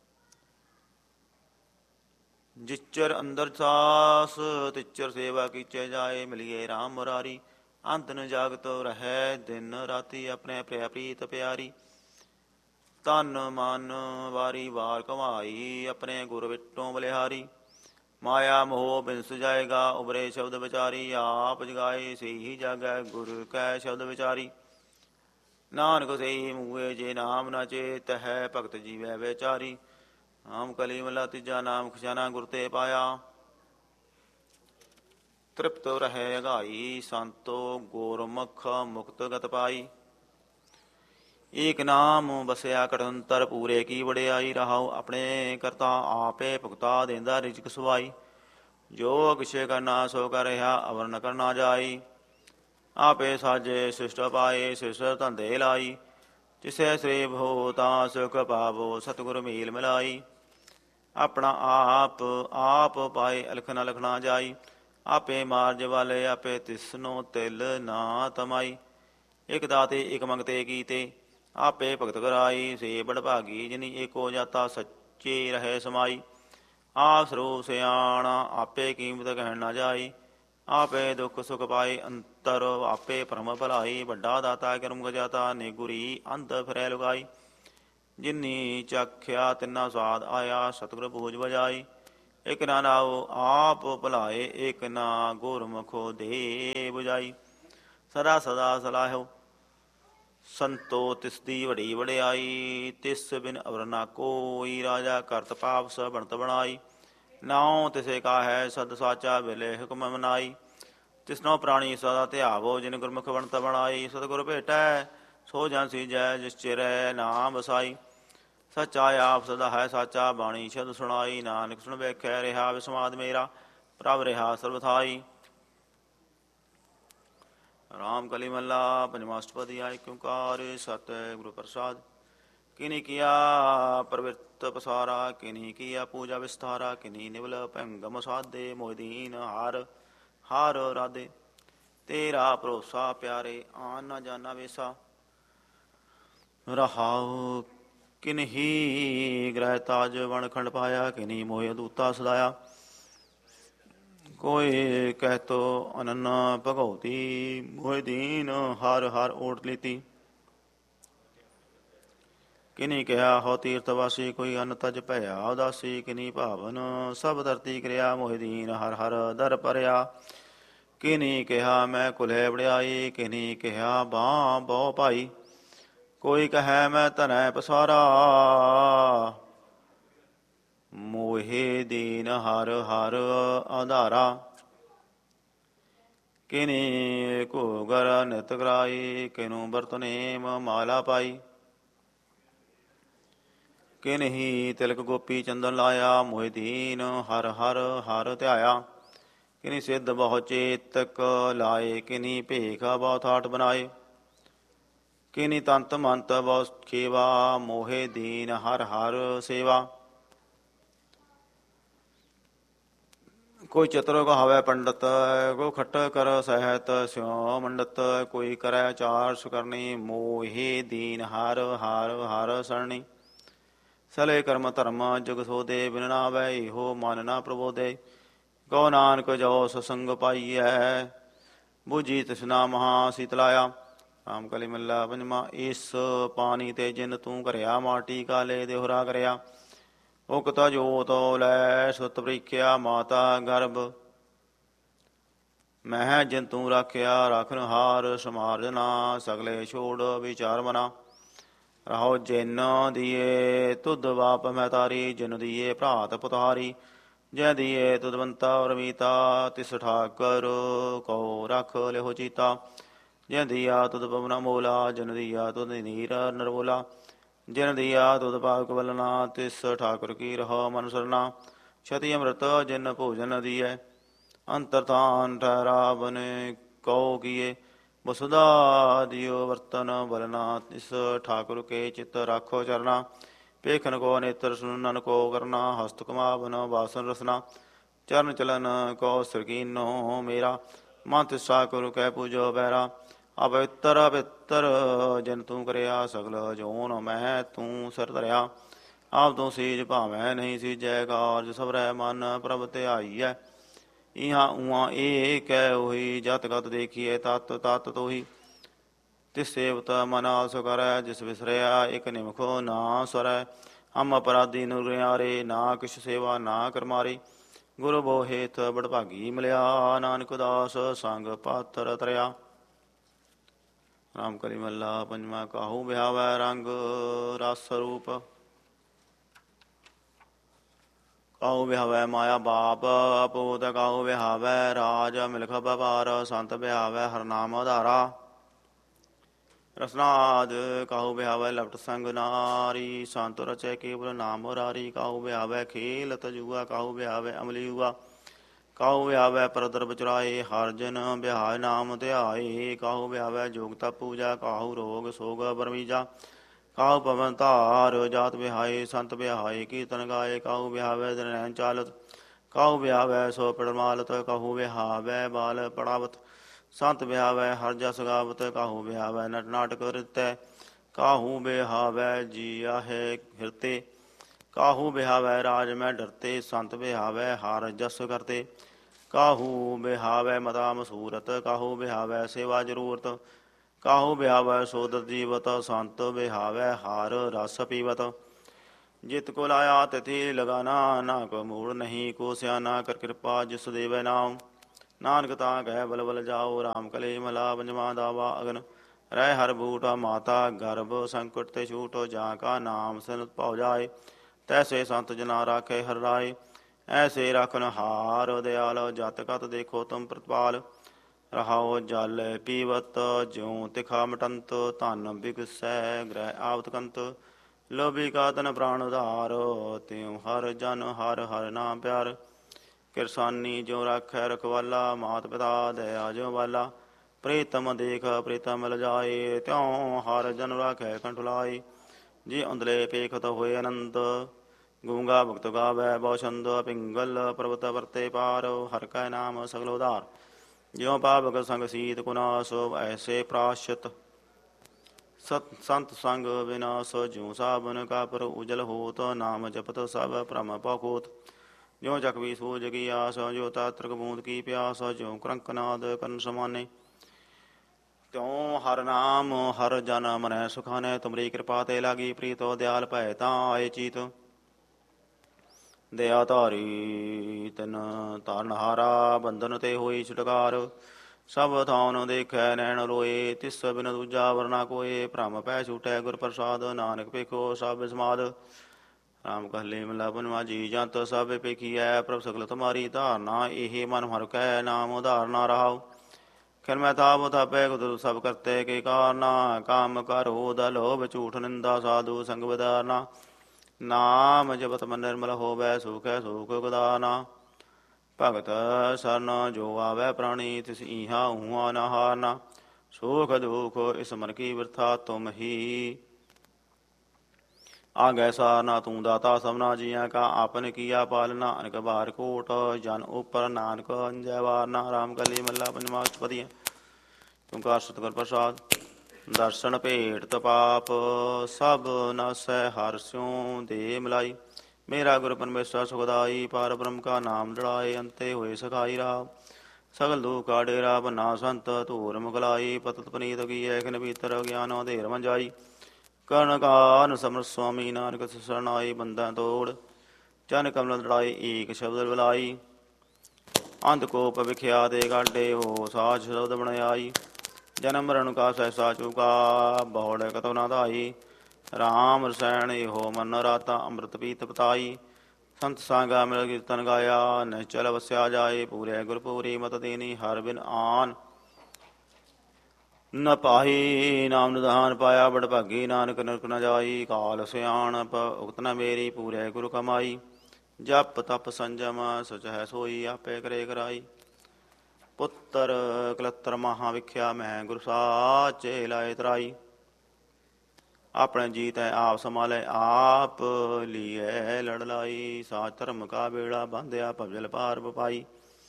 ਜਿਚਰ ਅੰਦਰ ਸਾਸ ਤਿਚਰ ਸੇਵਾ ਕੀਚੇ ਜਾਏ ਮਿਲੀਏ ਰਾਮ ਮੁਰਾਰੀ ਅੰਤ ਨ ਜਾਗਤ ਰਹੈ ਦਿਨ ਰਾਤੀ ਆਪਣੇ ਪ੍ਰਿਆ ਪ੍ਰੀਤ ਪਿਆਰੀ ਤਨ ਮਨ ਵਾਰੀ ਵਾਰ ਕਮਾਈ ਆਪਣੇ ਗੁਰ ਵਿਟੋਂ ਬਲਿਹਾਰੀ ਮਾਇਆ ਮੋਹ ਬਿਨਸ ਜਾਏਗਾ ਉਬਰੇ ਸ਼ਬਦ ਵਿਚਾਰੀ ਆਪ ਜਗਾਏ ਸਹੀ ਜਾਗੈ ਗੁਰ ਕੈ ਸ਼ਬਦ ਵਿਚਾਰੀ ਨਾਨਕ ਸਹੀ ਮੂਏ ਜੇ ਨਾਮ ਨਾ ਚੇਤ ਹੈ ਭਗਤ ਜੀਵੈ ਵਿਚਾਰੀ ਆਮ ਕਲੀ ਮਹਲਾ ਤੀਜਾ ਨਾਮ ਖਜ਼ਾਨਾ ਗੁਰ ਤੇ ਪਾਇਆ ਤ੍ਰਿਪਤ ਰਹਿ ਅਗਾਈ ਸੰਤੋ ਗੁਰਮੁਖ ਮੁਕਤ ਗਤ ਪਾਈ ਏਕ ਨਾਮ ਬਸਿਆ ਘਟੰਤਰ ਪੂਰੇ ਕੀ ਵਡਿਆਈ ਰਹਾਉ ਆਪਣੇ ਕਰਤਾ ਆਪੇ ਭੁਗਤਾ ਦੇਂਦਾ ਰਿਜਕ ਸਵਾਈ ਜੋ ਕਿਛੇ ਕਰਨਾ ਸੋ ਕਰ ਰਿਹਾ ਅਵਰ ਨ ਕਰਨਾ ਜਾਈ ਆਪੇ ਸਾਜੇ ਸਿਸ਼ਟ ਪਾਏ ਸਿਸ਼ਟ ਧੰਦੇ ਲਾਈ ਤਿਸੈ ਸ੍ਰੀ ਭੋ ਤਾਂ ਸੁਖ ਪਾਵੋ ਸਤਿਗੁਰ ਮੇਲ ਮਿਲਾਈ ਆਪਣਾ ਆਪ ਪਾਏ ਅਲਖ ਨ ਲਖਣਾ ਜਾਈ ਆਪੇ ਮਾਰਜ ਵਾਲੇ ਆਪੇ ਤਿਸਨੋ ਤਿਲ ਨਾ ਤਮਾਈ ਇਕ ਦਾਤੇ ਇਕ ਮੰਗਤੇ ਕੀਤੇ ਆਪੇ ਭਗਤ ਕਰਾਈ ਸੇ ਬੜ ਭਾਗੀ ਜਿਨੀ ਏਕੋ ਜਾਤਾ ਸੱਚੇ ਰਹੇ ਸਮਾਈ ਆਪ ਸਰੂਪ ਸਿਆਣਾ ਆਪੇ ਕੀਮਤ ਕਹਿਣ ਨਾ ਜਾਈ ਆਪੇ ਦੁਖ ਸੁਖ ਪਾਏ ਅੰਤਰ ਆਪੇ ਭਰਮ ਭਲਾਈ ਵੱਡਾ ਦਾਤਾ ਕਰਮ ਗਜਾਤਾ ਨਿਗੁਰੀ ਅੰਧ ਫਿਰੈ ਲੁਗਾਈ ਜਿਨੀ ਚਾਖਿਆ ਤਿੰਨਾ ਸਵਾਦ ਆਇਆ ਸਤਿਗੁਰ ਬੂਝ ਵਜਾਈ ਇਕ ਨਾ ਨਾਉ ਆਪ ਭੁਲਾਏ ਇਕ ਨਾ ਗੁਰਮੁਖੋ ਦੇ ਬੁਝਾਈ ਸਦਾ ਸਦਾ ਸਲਾਹੋ ਸੰਤੋ ਤਿਸ ਦੀ ਵਡੀ ਵਡਿਆਈ ਤਿਸ ਬਿਨ ਅਵਰ ਨਾ ਕੋਈ ਰਾਜਾ ਕਰਤ ਪਾਪ ਸ ਬਣਤ ਬਣਾਈ ਨਾਉ ਤਿਸੇ ਕਾ ਹੈ ਸਦ ਸਾਚਾ ਵਿਲੇ ਹੁਕਮ ਮਨਾਈ ਤਿਸਨੋ ਪ੍ਰਾਣੀ ਸਦਾ ਧਿਆਵੋ ਜਿਨ ਗੁਰਮੁਖ ਬਣਤ ਬਣਾਈ ਸਤਿਗੁਰ ਭੇਟੈ ਸੋ ਜਨ ਸੀਜੈ ਜਿਸ ਚਿਰੈ ਨਾਮ ਵਸਾਈ ਸੱਚਾ ਆਪ ਸਦਾ ਹੈ ਸਾਚਾ ਬਾਣੀ ਸ਼ਬਦ ਸੁਣਾਈ ਨਾਨਕ ਸੁਣ ਵੇਖੈ ਰਿਹਾ ਵਿਸਮਾਦ ਮੇਰਾ ਪ੍ਰਭ ਰਿਹਾ ਸਰਬਥਾਈ ਰਾਮ ਕਲੀ ਮਹਲਾ ਪੰਜਵਾਂ ਅਸ਼ਟਪਦੀ ਆਇ ਓੰਕਾਰ ਸਤਿ ਗੁਰੂ ਪ੍ਰਸਾਦ ਕਿਨੀ ਕੀਆ ਪ੍ਰਵਿਰਤ ਪਸਾਰਾ ਕਿਨੀ ਕੀਆ ਪੂਜਾ ਵਿਸਥਾਰਾ ਕਿਨੀ ਨਿਵਲ ਭੰਗਮ ਸਾਧੇ ਮੋਦੀਨ ਹਾਰ ਹਾਰ ਰਾਧੇ ਤੇਰਾ ਭਰੋਸਾ ਪਿਆਰੇ ਆਨ ਨਾ ਜਾਣਾ ਵੇਸਾ ਰਹਾਉ ਕਿਨਹੀ ਗ੍ਰਹਿ ਤਾਜ ਵਣ ਖੰਡ ਪਾਇਆ, ਕਿਨਹੀ ਮੋਹਿ ਅਦੂਤਾ ਸਦਾਇਆ। ਕੋਈ ਕਹਿਤੋ ਅਨੰਨਾ ਭਗਉਤੀ, ਮੋਹਿ ਦੀਨ ਹਰ ਹਰ ਓਟ ਲੀਤੀ। ਕਿਨੀ ਕਿਹਾ ਹੋ ਤੀਰਥ ਵਾਸੀ, ਕੋਈ ਅਨ ਤਜ ਭਇਆ ਉਦਾਸੀ। ਕਿਨੀ ਭਾਵਨ ਸਭ ਧਰਤੀ ਕਿਰਿਆ, ਮੋਹਿ ਦੀਨ ਹਰ ਹਰ ਦਰ ਭਰਿਆ। ਕਿਨੀ ਕਿਹਾ ਮੈਂ ਕੁਲਹਿ ਵਡਿਆਈ, ਕਿਨੀ ਕਿਹਾ ਬਾਹ ਬਹੁ ਭਾਈ। ਕੋਈ ਕਹੈ ਮੈਂ ਧਨੈ ਪਸਾਰਾ, ਮੋਹਿ ਦੀਨ ਹਰ ਹਰ ਆਧਾਰਾ। ਕਿਨੀ ਘੂਗਰ ਨਿਤ ਕਰਾਈ, ਕਿਨੂ ਬਰਤ ਨੇਮ ਮਾਲਾ ਪਾਈ। ਕਿਨਹੀ ਤਿਲਕ ਗੋਪੀ ਚੰਦਨ ਲਾਇਆ, ਮੋਹਿ ਦੀਨ ਹਰ ਹਰ ਹਰ ਧਿਆਇਆ। ਕਿਨੀ ਸਿੱਧ ਬਹੁ ਚੇਤਕ ਲਾਏ, ਕਿਨੀ ਭੇਖ ਬਹੁ ਥਾਟ ਬਣਾਏ। ਕਿਨੀ ਤੰਤ ਮੰਤ ਬਹੁ ਖੇਵਾ, ਮੋਹਿ ਦੀਨ ਹਰ ਹਰ ਸੇਵਾ। ਕੋਈ ਚਤੁਰ ਕਹਾਵੈ ਪੰਡਤ, ਕੋ ਖੱਟ ਕਰ ਸਹਿਤ ਸਿਉ ਮੰਡਤ। ਕੋਈ ਕਰੈ ਚਾਰ ਸੁਕਰਨੀ, ਮੋਹਿ ਦੀਨ ਹਰ ਹਰ ਹਰ ਸਰਣੀ। ਸਲੇ ਕਰਮ ਧਰਮ ਜੁਗ ਸੋਦੇ, ਬਿਨ ਨਾਵੈ ਇਹੋ ਮਨ ਨਾ ਪ੍ਰਬੋਦੇ। ਕਹੋ ਨਾਨਕ ਜੋ ਸਤਸੰਗ ਪਾਈਐ, ਬੁਝੀ ਤ੍ਰਿਸ਼ਨਾ ਮਹਾ ਸੀਤਲਾਇਆ। ਰਾਮ ਕਲੀ ਮੱਲਾ ਪੰਜਵਾਂ। ਇਸ ਪਾਣੀ ਤੇ ਜਿਨ ਤੂੰ ਕਰਿਆ, ਮਾਟੀ ਕਾਲੇ ਦੇਹੁਰਾ ਕਰਿਆ। ਉਕਤ ਜੋਤ ਲੈ ਸੁਤ ਪ੍ਰੀਖਿਆ, ਮਾਤਾ ਗਰਭ ਮਹਿ ਜਿਨ ਤੂੰ ਰਾਖਿਆ। ਰਾਖਨ ਹਾਰ ਸਮਾਰਜਨਾ, ਸਗਲੇ ਛੋੜ ਵਿਚਾਰ ਮਨਾ। ਰਹੋ ਜਿਨ ਦੀਏ ਤੁਧ ਬਾਪ ਮਹਿਤਾਰੀ, ਜਿਨ ਦੀਏ ਭਰਾਤ ਪੁਤਾਰੀ। ਜੈ ਦੀਏ ਤੁਧਵੰਤਾ ਰਮੀਤਾ, ਤਿਸ ਠਾਕਰ ਕਉ ਰਖ ਲਿਹੋ ਚੀਤਾ। ਜੈ ਦੀਆ ਤੁਧ ਪਵਨਾ ਮੋਲਾ, ਜਿਨ ਦੀਆ ਤੁਧ ਨੀਰ ਨਰਵੋਲਾ। ਜਿਨ ਦੀਆ ਤੁਧ ਪਾਵਕ ਬਲਨਾ, ਤਿਸ ਠਾਕੁਰ ਕੀ ਰਹੋ ਮਨ ਸਰਨਾ। ਛਤੀ ਅੰਮ੍ਰਿਤ ਜਿਨ ਭੋਜਨ ਦੀਐ, ਅੰਤਰਧਾਨ ਠਹਿਰਾਵਨ ਕਉ ਕੀਏ। ਵਸੁਧਾ ਦਿਓ ਵਰਤਨ ਬਲਨਾ, ਤਿਸ ਠਾਕੁਰ ਕੇ ਚਿਤ ਰਾਖੋ ਚਰਨਾ। ਪੇਖਨ ਕੋ ਨੇਤਰ ਸੁਨਨ ਕੋ ਕਰਨਾ, ਹਸਤ ਕਮਾਵਨ ਬਾਸਨ ਰਸਨਾ। ਚਰਨ ਚਲਨ ਕੋ ਸਰਕੀਨੋ ਮੇਰਾ, ਮਨ ਤਿਸ ਠਾਕੁਰ ਕੈ ਪੂਜੋ ਬੈਰਾ। ਅਪਵਿੱਤਰ ਅਪਿੱਤਰ ਜਿਨ ਤੂੰ ਕਰਿਆ, ਸਗਲ ਜੋਨ ਮਹਿ ਤੂੰ ਸਿਰ ਧਰਿਆ। ਆਪ ਤੂੰ ਸੀਜ ਭਾਵੈ ਨਹੀਂ ਸੀਜੈ, ਕਾਰਜ ਸਬਰੈ ਮਨ ਪ੍ਰਭ ਧਿਆਈਐ। ਇਹਾਂ ਉਹਾਂ ਏਕ ਹੈ ਉਹੀ, ਜਤ ਗਤ ਦੇਖੀਏ ਤਤ ਤਤ ਤੋਹੀ। ਤਿਸ ਸੇਵਤ ਮਨ ਆਲਸ ਕਰੈ, ਜਿਸ ਵਿਸਰਿਆ ਇਕ ਨਿਮਖੋ ਨਾ ਸਰੈ। ਹਮ ਅਪਰਾਧੀ ਨਿਰਗਿਆਰੇ, ਨਾ ਕਿਛ ਸੇਵਾ ਨਾ ਕਰਮਾਰੇ। ਗੁਰੂ ਬੋ ਹੇਤ ਬੜਭਾਗੀ ਮਿਲਿਆ, ਨਾਨਕ ਦਾਸ ਸੰਗ ਪਾਤਰ ਤਰਿਆ। ਰਾਮ ਕਲੀ ਮੱਲਾ ਪੰਜਵਾਂ। ਕਾਹੂ ਵਿਹਾਵੈ ਰੰਗ ਰਸ ਰੂਪ, ਕਾਹੂ ਵਿਹਾਵੈ ਮਾਇਆ ਬਾਪ ਅਪੋਤ। ਕਾਹੂ ਵਿਹਾਵੈ ਰਾਜ ਮਿਲਖ ਵਪਾਰ, ਸੰਤ ਵਿਹਾਵੈ ਹਰਨਾਮ ਆਧਾਰਾ। ਰਸਨਾਦ ਕਾਹੂ ਵਿਹਾਵੈ ਲਪਟ ਸੰਗ ਨਾਰੀ, ਸੰਤ ਰਚੈ ਕੇਵਲ ਨਾਮ ਮੁਰਾਰੀ। ਕਾਹੂ ਵਿਹਾਵੈ ਖੇਲ ਤਜੂਆ, ਕਾਹੂ ਵਿਹਾਵੈ ਅਮਲੀ ਜੂਆ। ਕਾਹੂ ਵਿਹਾਵੈ ਪਰਦਰ ਬਚਰਾਏ, ਹਰ ਜਨ ਵਿਹਾਇ ਨਾਮ ਧਿਆਏ। ਕਾਹੂ ਵਿਹਾਵੈ ਜੋਗ ਤਪ ਪੂਜਾ, ਕਾਹੂ ਰੋਗ ਸੋਗ ਬਰਮੀਜਾ। ਕਾਹੂ ਪਵਨ ਧਾਰ ਜਾਤ ਵਿਹਾਏ, ਸੰਤ ਵਿਹਾਏ ਕੀਰਤਨ ਗਾਏ। ਕਾਹੂ ਵਿਹਾਵੈ ਦਿਨੈਨ ਚਾਲਤ, ਕਾਹੂ ਵਿਹਾਵੈ ਸੋ ਪਿੜ ਮਾਲਤ। ਕਾਹੂ ਵਿਹਾਵੈ ਬਾਲ ਪੜਾਵਤ, ਸੰਤ ਵਿਹਾਵੈ ਹਰ ਜਸ ਗਾਵਤ। ਕਾਹੂ ਵਿਹਾਵੈ ਨਟ ਨਾਟਕ ਰਿਤੈ, ਕਾਹੂ ਵਿਹਾਵੈ ਜੀਆਹੇ ਹਿਰਤੇ। ਕਾਹੂ ਵਿਹਾਵੈ ਰਾਜ ਮੈਂ ਡਰਤੇ, ਸੰਤ ਵਿਹਾਵੈ ਹਰ ਜਸ ਕਰਤੇ। ਕਾਹੂ ਵਿਹਾਵੈ ਮਤਾ ਮਸੂਰਤ, ਕਾਹੂ ਵਿਹਾਵੈ ਸੇਵਾ ਜ਼ਰੂਰਤ। ਕਾਹੂ ਵਿਹਾਵੈ ਸੋਦਰ ਜੀਵਤ, ਸੰਤ ਵਿਹਾਵੈ ਹਰ ਰਸ ਪੀਵਤ। ਜਿਤ ਕੋ ਲਾਇਆ ਤਿਥਿ ਲਗਾਨਾ, ਨਾ ਕੋ ਮੂੜ ਨਹੀਂ ਕੋ ਸਿਆਨਾ। ਕਰ ਕਿਰਪਾ ਜਿਸ ਦੇਵੈ ਨਾਮ, ਨਾਨਕ ਤਾਂ ਕਹਿ ਬਲ ਬਲ ਜਾਓ। ਰਾਮ ਕਲੀ ਮਹਲਾ ਪੰਜਵਾਂ। ਦਾਵਾ ਅਗਨ ਰਹਿ ਹਰ ਬੂਟਾ, ਮਾਤਾ ਗਰਭ ਸੰਕਟ ਤੇ ਛੂਟੋ। ਜਾਂ ਕਾ ਨਾਮ ਸਿਮਰਤ ਭਉ ਜਾਏ, ਤੈਸੇ ਸੰਤ ਜਨਾ ਰਾਖੇ ਹਰ ਰਾਏ। ਐਸੇ ਰਾਖਨ ਹਾਰ ਦਿਆਲ, ਜਤ ਕਤ ਦੇਖੋ ਤੁਮ ਪ੍ਰਤਪਾਲ। ਰਹਾਉ ਜਲ ਪੀਵਤ ਜਿਉ ਤਿਖਾ ਮਟੰਤ, ਧਨ ਬਿਗਸੈ ਗ੍ਰਹਿ ਆਵਤ ਕੰਤ। ਲੋਭੀ ਕਾ ਤਨ ਪ੍ਰਾਣ ਉਧਾਰ, ਤਿਉ ਹਰ ਜਨ ਹਰ ਹਰ ਨਾਮ ਪਿਆਰ। ਕਿਰਸਾਨੀ ਜਿਉ ਰਾਖੈ ਰਖਵਾਲਾ, ਮਾਤ ਪਿਤਾ ਦਇਆ ਜਿਉ ਵਾਲਾ। ਪ੍ਰੀਤਮ ਦੇਖ ਪ੍ਰੀਤਮ ਲਜਾਏ, ਤਿਉ ਹਰ ਜਨ ਰਾਖੈ ਕੰਠ ਲਾਏ। ਜੀ ਅੰਦਲੇ ਪੇਖਤ ਹੋਏ ਅਨੰਦ, ਗੂੰਗਾ ਭਗਤ ਗਾਵੈ ਬਹੁ ਛੰਦ। ਪਿੰਗਲ ਪਰਬਤ ਵਰਤੇ ਪਾਰ, ਹਰ ਕੈ ਨਾਮ ਸਗਲ ਉਧਾਰ। ਜਿਉ ਪਾਵਕ ਸੰਗ ਸੀਤ ਕੁਨਾਸ, ਐਸੇ ਪ੍ਰਾਸ਼ਤ ਸੰਤ ਸੰਗ ਵਿਨਾਸ਼ ਜਿਉ ਸਾਬਨ ਕਾ ਪਰ ਉਜਲ ਹੋਤ ਨਾਮ ਜਪਤ ਸਭ ਭ੍ਰਮ ਪਖੋਤ ਜਿਉ ਜਗਵੀ ਸੂਜ ਕੀ ਆਸ ਜੋ ਤਾਤ੍ਰਿਕ ਬੂੰਦ ਕੀ ਪਿਆਸ ਜਿਉ ਕਰੰਕਨਾਦ ਕਰਨ ਸਮਾਨੇ ਤਿਉ ਹਰ ਨਾਮ ਹਰ ਜਨ ਮਨੈ ਸੁਖਾਨੈ ਤੁਮਰੀ ਕਿਰਪਾ ਤੇ ਲਾਗੀ ਪ੍ਰੀਤੋ ਦਿਆਲ ਭੈ ਤਾਂ ਆਏ ਚੀਤ ਦਇਆ ਧਾਰੀ ਤਿਨ ਤਾਰਨਹਾਰਾ ਬੰਧਨ ਤੇ ਹੋਈ ਛੁਟਕਾਰ ਸਭ ਥਾਉ ਦੇਖੈ ਨੈਣ ਰੋਏ ਤਿਸ ਬਿਨ ਦੂਜਾ ਵਰਨਾ ਕੋਏ ਭ੍ਰਮ ਪੈ ਛੂਟੈ ਗੁਰ ਪ੍ਰਸਾਦ ਨਾਨਕ ਪੇਖੋ ਸਭ ਸਮਾਦ ਰਾਮ ਕਹਿਲੇ ਮਹਲਾ ਪੰਜਵਾ ਜੀ ਜੰਤ ਸਭ ਪੇਖੀਐ ਪ੍ਰਭ ਸਗਲ ਤੁਮਾਰੀ ਧਾਰਨਾ ਇਹ ਮਨ ਹਰਿ ਕੈ ਨਾਮ ਉਧਾਰਨਾ ਰਹਾਉ ਖਿਨ ਮੈਂ ਤਾਪ ਤਾਪੈ ਕੁਦਰਤ ਸਭ ਕਰਤੇ ਕੇ ਕਾਰਨਾ ਕਾਮ ਕਰੋਧ ਲੋਭ ਝੂਠ ਨਿੰਦਾ ਸਾਧੂ ਸੰਗ ਵਿਦਾਰਨਾ ਨਾਮ ਜਪਤ ਮਨ ਨਿਰਮਲ ਹੋਵੈ ਸੁਖੈ ਸੁਖ ਗਦਾਨਾ ਭਗਤ ਸਰਨ ਜੋ ਆਵੈ ਪ੍ਰਾਣੀ ਤਿਸ ਈਹਾ ਊਹਾ ਨ ਹਾਰਨਾ ਸੁਖ ਦੁਖ ਇਸ ਮਨ ਕੀ ਬਿਰਥਾ ਤੁਮ ਹੀ ਆਗੈ ਸਾਰਨਾ ਤੂੰ ਦਾਤਾ ਸਭਨਾ ਜੀਆਂ ਕਾ ਆਪਨ ਕੀਆ ਪਾਲਨਾ ਅਨਕ ਬਾਰ ਕੋਟ ਜਨ ਉਪਰ ਨਾਨਕ ਅੰਜੈ ਵਾਰਨਾ ਰਾਮ ਕਲੀ ਮੱਲਾ ਪੰਜਵਾ ਅਸ਼ਟਪਦੀਆ ਓੰਕਾਰ ਸਤਿਗੁਰ ਪ੍ਰਸਾਦ ਦਰਸ਼ਨ ਭੇਟ ਤਪਾਪ ਸਭ ਨਾਸੈ ਹਰਿ ਸਿਉ ਦੇ ਮਿਲਾਈ ਮੇਰਾ ਗੁਰ ਪਰਮੇਸ਼ਰ ਸੁਖਦਾਈ ਪਾਰ ਬ੍ਰਹਮ ਕਾ ਨਾਮ ਲੜਾਏ ਅੰਤੇ ਹੋਏ ਸਖਾਈ ਰਾਮ ਸਗਲ ਦੁਖ ਕਾ ਡੇਰਾ ਬੰਨਾ ਸੰਤ ਧੂਰ ਮੁਗਲਾਈ ਪਤਤ ਪਨੀਤ ਕੀਐ ਖਿਨ ਭੀਤਰ ਗਿਆਨ ਅਧੇਰ ਮੰਜਾਈ ਕਰਨ ਕਾਰਨ ਸਮਰ ਸੁਆਮੀ ਨਾਨਕ ਸਰਨਾਈ ਬੰਦਾਂ ਤੋੜ ਚਨ ਕਮਲ ਲੜਾਈ ਏਕ ਸ਼ਬਦ ਬੁਲਾਈ ਅੰਧ ਕੋਪ ਵਿਖਿਆ ਦੇ ਗਾਡੇ ਹੋ ਸਾਚ ਸ਼ਬਦ ਬਣਾਈ ਜਨਮ ਮਰਨ ਕਾ ਸਹਿਸਾ ਚੁਕਾ ਬੌੜ ਕਤੋ ਨਾ ਧਾਈ ਰਾਮ ਰਸੈਣ ਇਹੋ ਮਨ ਰਾਤਾ ਅੰਮ੍ਰਿਤ ਪੀਤ ਪਤਾਈ ਸੰਤ ਸੰਗਾ ਮਿਲ ਕੀਰਤਨ ਗਾਇਆ ਨਿਚਲ ਵਸਿਆ ਜਾਏ ਪੂਰੇ ਗੁਰਪੂਰੀ ਮਤ ਦੇਨੀ ਹਰ ਬਿਨ ਆਨ ਨ ਪਾਹੀ ਨਾਮ ਨਿਧਾਨ ਪਾਇਆ ਬੜ ਭਾਗੀ ਨਾਨਕ ਨਰਕ ਨ ਜਾਈ ਕਾਲ ਸਿਆਣਪ ਉਕਤ ਨ ਮੇਰੀ ਪੂਰੇ ਗੁਰੂ ਕਮਾਈ ਜਪ ਤਪ ਸੰਜਮ ਸਚ ਹੈ ਸੋਈ ਆਪੇ ਕਰੇ ਕਰਾਈ ਪੁੱਤਰ ਕਲੱਤਰ ਮਹਾ ਵਿਖਿਆ ਮੈਂ ਗੁਰ ਸਾਚੇ ਲਾਏ ਤਰਾਈ ਆਪਣੇ ਜੀਤ ਹੈ ਆਪ ਸੰਭਾਲੇ ਆਪ ਲੀਏ ਲੜ ਲਾਈ ਸਾਚ ਧਰਮ ਕਾ ਬੇੜਾ ਬਾਂਧਿਆ ਭਵਜਲ ਪਾਰ ਬਪਾਈ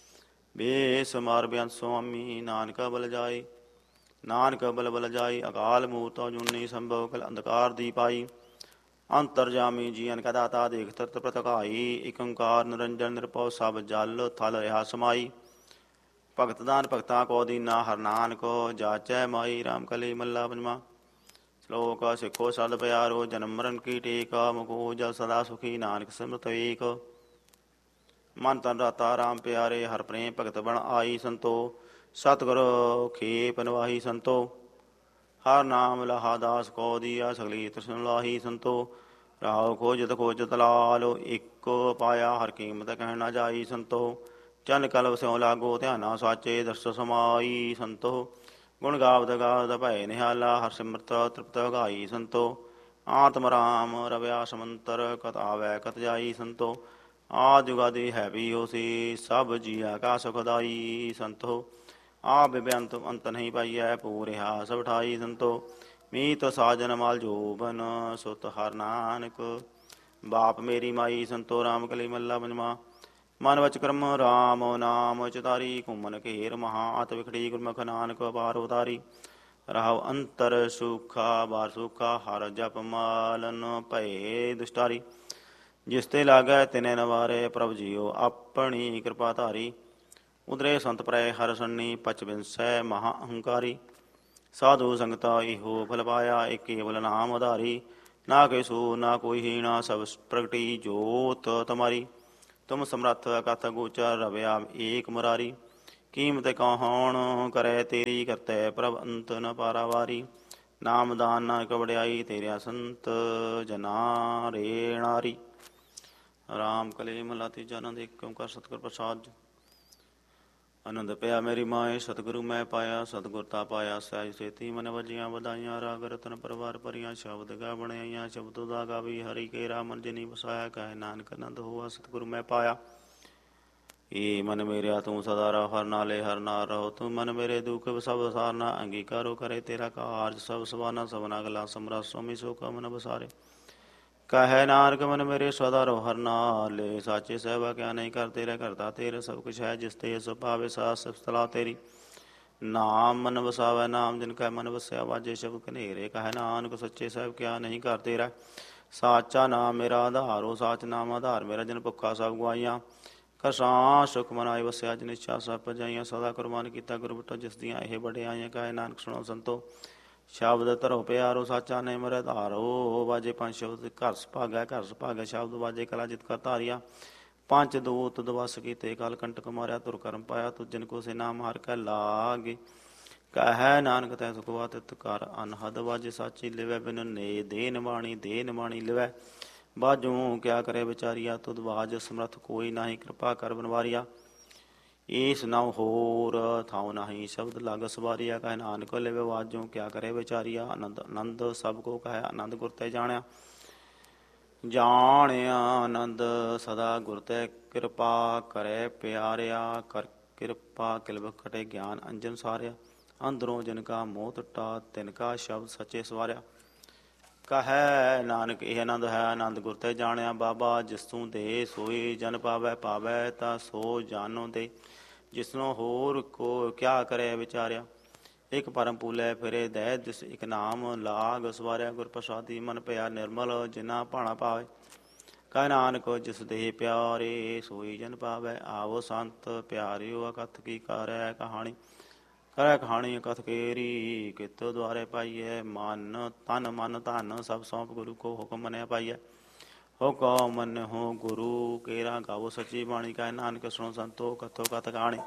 ਬੇਸ ਮਾਰ ਬਿਆਨ ਸੁਆਮੀ ਨਾਨਕ ਬਲ ਜਾਈ ਨਾਨਕ ਬਲ ਬਲ ਜਾਈ ਅਕਾਲ ਮੂਰਤ ਜੁਨੀ ਸੰਭਵ ਕਲ ਅੰਧਕਾਰ ਦੀ ਪਾਈ ਅੰਤਰਜਾਮੀ ਜੀਵਨ ਕਾ ਦਾਤਾ ਦੇਖ ਤਤ ਪ੍ਰਤਕਾਈ ਇਕ ਓੰਕਾਰ ਨਿਰੰਜਨ ਨਿਰਭਉ ਸਭ ਜਲ ਥਲ ਰਿਹਾ ਸਮਾਈ ਭਗਤ ਦਾਨ ਭਗਤਾ ਕੋ ਦੀਨਾ ਹਰ ਨਾਨਕ ਜਾਚੈ ਮਾਈ ਰਾਮ ਕਲੀ ਮੱਲਾ ਪੰਜਵਾ ਸ਼ਲੋਕ ਸਿੱਖੋ ਸਦ ਪਿਆਰੋ ਜਨਮ ਮਰਨ ਕੀ ਟੇਕ ਮੁਕੋ ਜਲ ਸਦਾ ਸੁਖੀ ਨਾਨਕ ਸਿਮਰਤ ਏਕ ਮਨ ਤਨ ਰਾਤਾ ਰਾਮ ਪਿਆਰੇ ਹਰ ਪ੍ਰੇਮ ਭਗਤ ਬਣ ਆਈ ਸੰਤੋ ਸਤਿਗੁਰ ਖੇਪ ਨਵਾਹੀ ਸੰਤੋ ਹਰ ਨਾਮ ਲਹਾ ਦਾਸ ਕੋ ਦੀਆ ਸਗਲੀ ਤ੍ਰਿਸ਼ਨ ਲਾਹੀ ਸੰਤੋ ਰਾਉ ਖੋਜਤ ਖੋਜਤ ਲਾਲੋ ਇੱਕੋ ਪਾਇਆ ਹਰ ਕੀਮਤ ਕਹਿਣ ਨਾ ਜਾਈ ਸੰਤੋ ਚੰਨ ਕਲਬ ਸਿਉ ਲਾਗੋ ਧਿਆਨਾ ਸਾਚੇ ਦਰਸ ਸਮਾਈ ਸੰਤੋ ਗੁਣ ਗਾਵਤ ਗਾਵਤ ਭੈ ਨਿਹਾਲਾ ਹਰ ਸਿਮਰਤ ਤ੍ਰਿਪਤ ਗਾਈ ਸੰਤੋ ਆਤਮ ਰਾਮ ਰਵਿਆ ਸਮੰਤਰ ਕਤ ਆਵੈ ਕਤ ਜਾਈ ਸੰਤੋ ਆਦਿ ਜੁਗਾਦਿ ਹੈ ਵੀ ਹੋਸੀ ਸਭ ਜੀਆ ਕਾ ਸੁਖਦਾਈ ਸੰਤੋ ਆ ਬੇਅੰਤ ਅੰਤ ਨਹੀਂ ਪਾਈਐ ਪੂਰਿਆ ਸਭ ਠਾਈ ਸੰਤੋ ਮੀਤ ਸਾਜਨ ਮਾਲ ਜੋਬਨ ਸੁਤ ਹਰ ਨਾਨਕ ਬਾਪ ਮੇਰੀ ਮਾਈ ਸੰਤੋ ਰਾਮ ਕਲੀ ਮੱਲਾ ਪੰਜਵਾ ਮਨ ਵਚ ਕਰਮ ਰਾਮ ਨਾਮ ਚਿਤਾਰੀ ਘੁੰਮਨ ਘੇਰ ਮਹਾ ਅਤ ਵਿਖੜੀ ਗੁਰਮੁਖ ਨਾਨਕ ਪਾਰ ਉਤਾਰੀ ਰਾਵ ਅੰਤਰ ਸੁਖਾ ਬਾਰ ਸੁਖਾ ਹਰ ਜਪ ਮਾਲਨ ਭਏ ਦੁਸ਼ਟਾਰੀ ਜਿਸ ਤੇ ਲਾਗੈ ਤਿਨੇ ਨਵਾਰੇ ਪ੍ਰਭ ਜੀਓ ਆਪਣੀ ਕਿਰਪਾ ਧਾਰੀ ਉਦਰੇ ਸੰਤ ਪ੍ਰੈ ਹਰ ਸੰਨੀ ਪਚ ਬਿੰਸੈ ਮਹਾ ਅਹੰਕਾਰੀ ਸਾਧੂ ਸੰਗਤਾ ਇਹੋ ਫਲ ਪਾਇਆ ਇੱਕ ਕੇਵਲ ਨਾਮ ਆਧਾਰੀ ਨਾ ਕੋਈ ਸੂ ਨਾ ਕੋਈ ਹੀਣਾ ਸਭ ਪ੍ਰਗਟੀ ਜੋਤ ਤੁਮਾਰੀ ਤੁਮ ਸਮਰੱਥ ਕਥ ਗੋਚਰ ਰਵਿਆ ਏਕ ਮੁਰਾਰੀ ਕੀਮਤ ਕਹਾਉਣ ਕਰੈ ਤੇਰੀ ਕਰਤੈ ਪ੍ਰਭ ਅੰਤ ਨ ਪਾਰਾਵਾਰੀ ਨਾਮ ਦਾਨ ਨਾਨਕ ਵਡਿਆਈ ਤੇਰਿਆ ਸੰਤ ਜਨਾ ਰੇਣਾਰੀ ਰਾਮ ਕਲੀ ਮਹਲਾ ਤੀਜਾ ਆਨੰਦ ਏਕ ਓੰਕਾਰ ਸਤਿਗੁਰ ਪ੍ਰਸਾਦਿ ਆਨੰਦ ਪਿਆ ਮੇਰੀ ਮਾਏ ਸਤਿਗੁਰੂ ਮੈਂ ਪਾਇਆ ਸਤਿਗੁਰ ਤਾ ਪਾਇਆ ਸਹਿਜ ਸੇਤੀ ਮਨ ਵਜੀਆਂ ਵਧਾਈਆਂ ਰਾਗ ਰਤਨ ਪਰਵਾਰ ਭਰੀਆਂ ਸ਼ਬਦ ਗਾ ਬਣਾਈਆਂ ਸ਼ਬਦ ਦਾ ਗਾਵੀ ਹਰੀ ਕੇ ਰਾ ਮਨ ਜਿਨੀ ਵਸਾਇਆ ਕਹੇ ਨਾਨਕ ਆਨੰਦ ਹੋਆ ਸਤਿਗੁਰੂ ਮੈਂ ਪਾਇਆ ਏ ਮਨ ਮੇਰਿਆ ਤੂੰ ਸਦਾ ਰਹੁ ਹਰ ਨਾਲੇ ਹਰ ਨਾਲ ਰਹੋ ਤੂੰ ਮਨ ਮੇਰੇ ਦੁਖ ਸਭ ਸਾਰਨਾ ਅੰਗੀਕਾਰੋ ਕਰੇ ਤੇਰਾ ਕਾਰਜ ਸਭ ਸਵਾਨਾ ਸਭਨਾ ਗਲਾ ਸਮਰਾ ਸੁਮੀ ਸੋ ਕਾ ਮਨ ਬਸਾਰੇ ਕਹੈ ਨਾਨਕ ਮਨ ਮੇਰੇ ਸਦਾ ਰਹੁ ਹਰ ਨਾਲੇ ਸਾਚੇ ਸਹਿਬਾ ਕਿਆ ਨਹੀਂ ਕਰ ਤੇਰਾ ਕਰਤਾ ਤੇਰੇ ਸਭ ਕੁਛ ਹੈ ਜਿਸ ਤੇ ਸੁਭਾਵੇ ਸਾਸ ਸਲਾਹ ਤੇਰੀ ਨਾਮ ਮਨ ਵਸਾਵੈ ਨਾਮ ਜਿਨ ਕੈ ਮਨ ਵਸਿਆ ਵਾਜੇ ਸ਼ਬਦ ਕਨੇਰੇ ਕਹੈ ਨਾਨਕ ਸੱਚੇ ਸਾਹਿਬ ਕਿਆ ਨਹੀਂ ਕਰ ਤੇਰਾ ਸਾਚਾ ਨਾਮ ਮੇਰਾ ਆਧਾਰੋ ਸਾਚ ਨਾਮ ਆਧਾਰ ਮੇਰਾ ਜਿਨ ਭੁੱਖਾ ਸਭ ਗਵਾਈਆਂ ਕਸਾਂ ਸੁਖ ਮਨਾਈ ਵਸਿਆ ਜਿਨ ਇੱਛਾ ਸਭ ਪਜਾਈਆਂ ਸਦਾ ਕੁਰਬਾਨ ਕੀਤਾ ਗੁਰੂ ਬਿਟੋ ਜਿਸ ਦੀਆਂ ਇਹ ਵਡਿਆਈਆਂ ਕਹੈ ਨਾਨਕ ਸੁਣੋ ਸੰਤੋ ਸ਼ਬਦ ਧਰੋ ਪਿਆਰੋ ਸਾਚਾ ਨੇ ਮਰ ਆਧਾਰੋ ਵਾਜੇ ਪੰਜ ਸ਼ਬਦ ਘਰ ਸੁਭਾਗੈ ਸ਼ਬਦ ਵਾਜੇ ਕਲਾ ਜਿਤ ਕਰ ਧਾਰਿਆ ਪੰਜ ਦੂਤ ਦਵਸ ਕੀਤੇ ਕਲ ਕੰਟਕ ਮਾਰਿਆ ਤੁਰ ਕਰਮ ਪਾਇਆ ਤੁਜਨ ਕੋ ਸੇ ਨਾਮ ਹਰ ਕੈ ਲਾਗੇ ਕਹੈ ਨਾਨਕ ਤੈ ਸੁਖਵਾ ਤਿਤ ਕਰ ਅਨਹਦ ਵਾਜੇ ਸਾਚੀ ਲਿਵੈ ਬਿਨ ਨੇ ਦੇਨ ਬਾਣੀ ਲਿਵੈ ਬਾਜੂ ਕਿਆ ਕਰੇ ਵਿਚਾਰੀਆ ਤੁਧ ਵਾਜ ਸਮਰਥ ਕੋਈ ਨਾਹੀ ਕਿਰਪਾ ਕਰ ਬਨਵਾਰੀਆ ਈਸ ਨਾਉ ਹੋਰ ਥਾਉ ਨਾਹੀ ਸ਼ਬਦ ਲਗ ਸਵਾਰੀਆ ਕਹੈ ਨਾਨਕ ਲਿਵੈ ਵਾਜੂ ਕਿਆ ਕਰੇ ਵਿਚਾਰੀਆ ਆਨੰਦ ਸਭ ਕੋ ਕਹੈ ਆਨੰਦ ਗੁਰ ਤੇ ਜਾਣਿਆ ਆਨੰਦ ਸਦਾ ਗੁਰ ਤੇ ਕਿਰਪਾ ਕਰੇ ਪਿਆਰਿਆ ਕਰ ਕਿਰਪਾ ਕਿਲਬ ਖਟੇ ਗਿਆਨ ਅੰਜਨ ਸਾਰਿਆ ਅੰਦਰੋਂ ਜਿਨ ਕਾ ਮੋਹ ਟੁੱਟਾ ਤਿਨ ਕਾ ਸ਼ਬਦ ਸੱਚੇ ਸਵਾਰਿਆ ਕਹੈ ਨਾਨਕ ਇਹ ਆਨੰਦ ਹੈ ਆਨੰਦ ਗੁਰ ਤੇ ਜਾਣਿਆ ਬਾਬਾ ਜਿਸ ਤੂੰ ਦੇ ਸੋਈ ਜਨ ਪਾਵੈ ਤਾਂ ਸੋ ਜਾਨੋ ਦੇ ਜਿਸਨੋਂ ਹੋਰ ਕੋ ਕਿਆ ਕਰੇ ਵਿਚਾਰਿਆ ਇਕ ਪਰਮ ਪੂਲੇ ਫਿਰੇ ਦੈ ਜਿਸ ਇਕ ਨਾਮ ਲਾਗ ਸਵਾਰਿਆ ਗੁਰ ਪ੍ਰਸਾਦੀ ਮਨ ਪਿਆ ਨਿਰਮਲ ਜਿਨਾ ਭਾਣਾ ਪਾਵੇ ਕਹੈ ਨਾਨਕ ਜਿਸ ਦੇਹ ਪਿਆਰੇ ਸੋਈ ਜਨ ਪਾਵੈ ਆਵੋ ਸੰਤ ਪਿਆਰਿਓ ਅਕਥ ਕੀ ਕਰੈ ਕਹਾਣੀ ਕਥ ਕੇਰੀ ਕਿਤ ਦੁਆਰੇ ਪਾਈਐ ਮਨ ਧਨ ਸਭ ਸੌਂਪ ਗੁਰੂ ਕੋ ਹੁਕਮ ਮੰਨਿਆ ਪਾਈਐ ਹੁਕਮ ਮੰਨਹੁ ਗੁਰੂ ਕੇਰਾ ਗਾਵੋ ਸੱਚੀ ਬਾਣੀ ਕਹੈ ਨਾਨਕ ਸੁਣੋ ਸੰਤੋ ਕਥੋ ਕਥ ਕਹਾਣੀ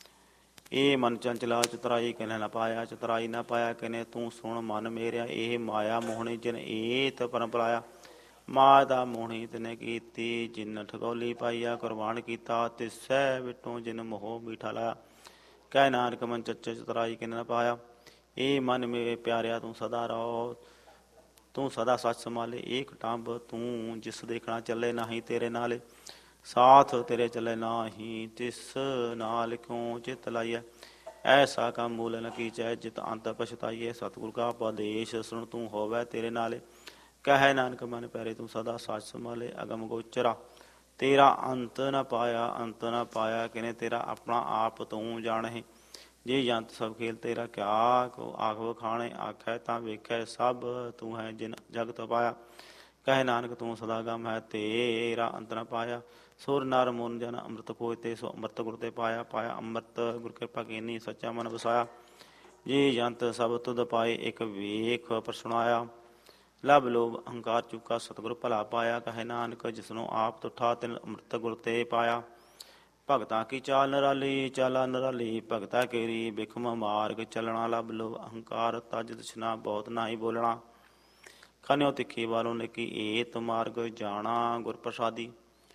ਇਹ ਮਨ ਚੰਚਲਾ ਚਤਰਾਈ ਕਿਨੇ ਨਾ ਪਾਇਆ ਕਿਨੇ ਤੂੰ ਸੁਣ ਮਨ ਮੇਰਿਆ ਇਹ ਮਾਇਆ ਮੋਹਣੀ ਜਿਨ ਏਤ ਪਰੰਪਰਾਇਆ ਮਾਇਆ ਦਾ ਮੋਹਣੀ ਤਿਨੇ ਕੀਤੀ ਜਿਨ ਠਗੌਲੀ ਪਾਈਆ ਕੁਰਬਾਨ ਕੀਤਾ ਤਿਸੈ ਵਿਟੋਂ ਜਿਨ ਮੋਹ ਮੀਠਾ ਲਾਇਆ ਕਹਿ ਨਾਨਕ ਮਨ ਚੱਚੇ ਚਤਰਾਈ ਕਿਨੇ ਨਾ ਪਾਇਆ ਇਹ ਮਨ ਮੇਰੇ ਪਿਆਰਿਆ ਤੂੰ ਸਦਾ ਰਹੋ ਤੂੰ ਸਦਾ ਸੱਚ ਸੰਭਾਲੇ ਏਕ ਟੰਬ ਤੂੰ ਜਿਸ ਦੇਖਣਾ ਚੱਲੇ ਨਾਹੀ ਤੇਰੇ ਨਾਲੇ ਸਾਥ ਤੇਰੇ ਚੱਲੇ ਨਾਹੀ ਤਿਸ ਨਾਲ ਕਿਉਂ ਚਿਤ ਲਾਈਐ ਐਸਾ ਕੰਮ ਮੂਲ ਨ ਕੀਚੈ ਜਿਤ ਅੰਤ ਪਛਤਾਈਐ ਸਤਿਗੁਰ ਕਾ ਉਪਦੇਸ਼ ਸੁਣ ਤੂੰ ਹੋਵੈ ਤੇਰੇ ਨਾਲੇ ਕਹੈ ਨਾਨਕ ਮਨ ਪਿਆਰੇ ਤੂੰ ਸਦਾ ਸੱਚ ਸੰਭਾਲੇ ਅਗਮ ਗੋਚਰਾ ਤੇਰਾ ਅੰਤ ਨ ਪਾਇਆ ਕਿਨੇ ਤੇਰਾ ਆਪਣਾ ਆਪ ਤੂੰ ਜਾਣਹਿ ਜੇ ਜੰਤ ਸਭ ਖੇਲ ਤੇਰਾ ਕਿਆ ਕੋ ਆਖ ਵਖਾਣੇ ਆਖੈ ਤਾਂ ਵੇਖੈ ਸਭ ਤੂੰ ਹੈ ਜਿਨ ਜਗਤ ਪਾਇਆ ਕਹੈ ਨਾਨਕ ਤੂੰ ਸਦਾ ਗਮ ਹੈ ਤੇਰਾ ਅੰਤ ਨ ਪਾਇਆ ਸੁਰ ਨਰ ਮੁਨ ਜਨ ਅੰਮ੍ਰਿਤ ਖੋਜ ਤੇ ਸੋ ਅੰਮ੍ਰਿਤ ਗੁਰ ਤੇ ਪਾਇਆ ਅੰਮ੍ਰਿਤ ਗੁਰ ਕਿਰਪਾ ਕੀਨੀ ਸੱਚਾ ਮਨ ਵਸਾਇਆ ਜੇ ਜੰਤ ਸਭ ਤੁਧ ਪਾਏ ਇੱਕ ਵੇਖ ਪਰਸੁਣਾਇਆ ਲਭ ਲੋਭ ਅਹੰਕਾਰ ਚੁੱਕਾ ਸਤਿਗੁਰ ਭਲਾ ਪਾਇਆ ਕਹੈ ਨਾਨਕ ਜਿਸਨੂੰ ਆਪ ਤੁਠਾ ਤਿਨ ਅੰਮ੍ਰਿਤ ਗੁਰ ਤੇ ਪਾਇਆ ਭਗਤਾਂ ਕੀ ਚਾਲ ਨਰਾਲੀ ਭਗਤਾ ਕੇਰੀ ਬਿਖਮ ਮਾਰਗ ਚੱਲਣਾ ਲਭ ਲੋਭ ਅਹੰਕਾਰ ਤਜ ਦਸ਼ਨਾ ਬਹੁਤ ਨਾਹੀ ਬੋਲਣਾ ਖਨਿਓ ਤਿੱਖੀ ਵਾਲੋਂ ਨਿੱਕੀ ਏਤ ਮਾਰਗ ਜਾਣਾ ਗੁਰ ਪ੍ਰਸਾਦੀ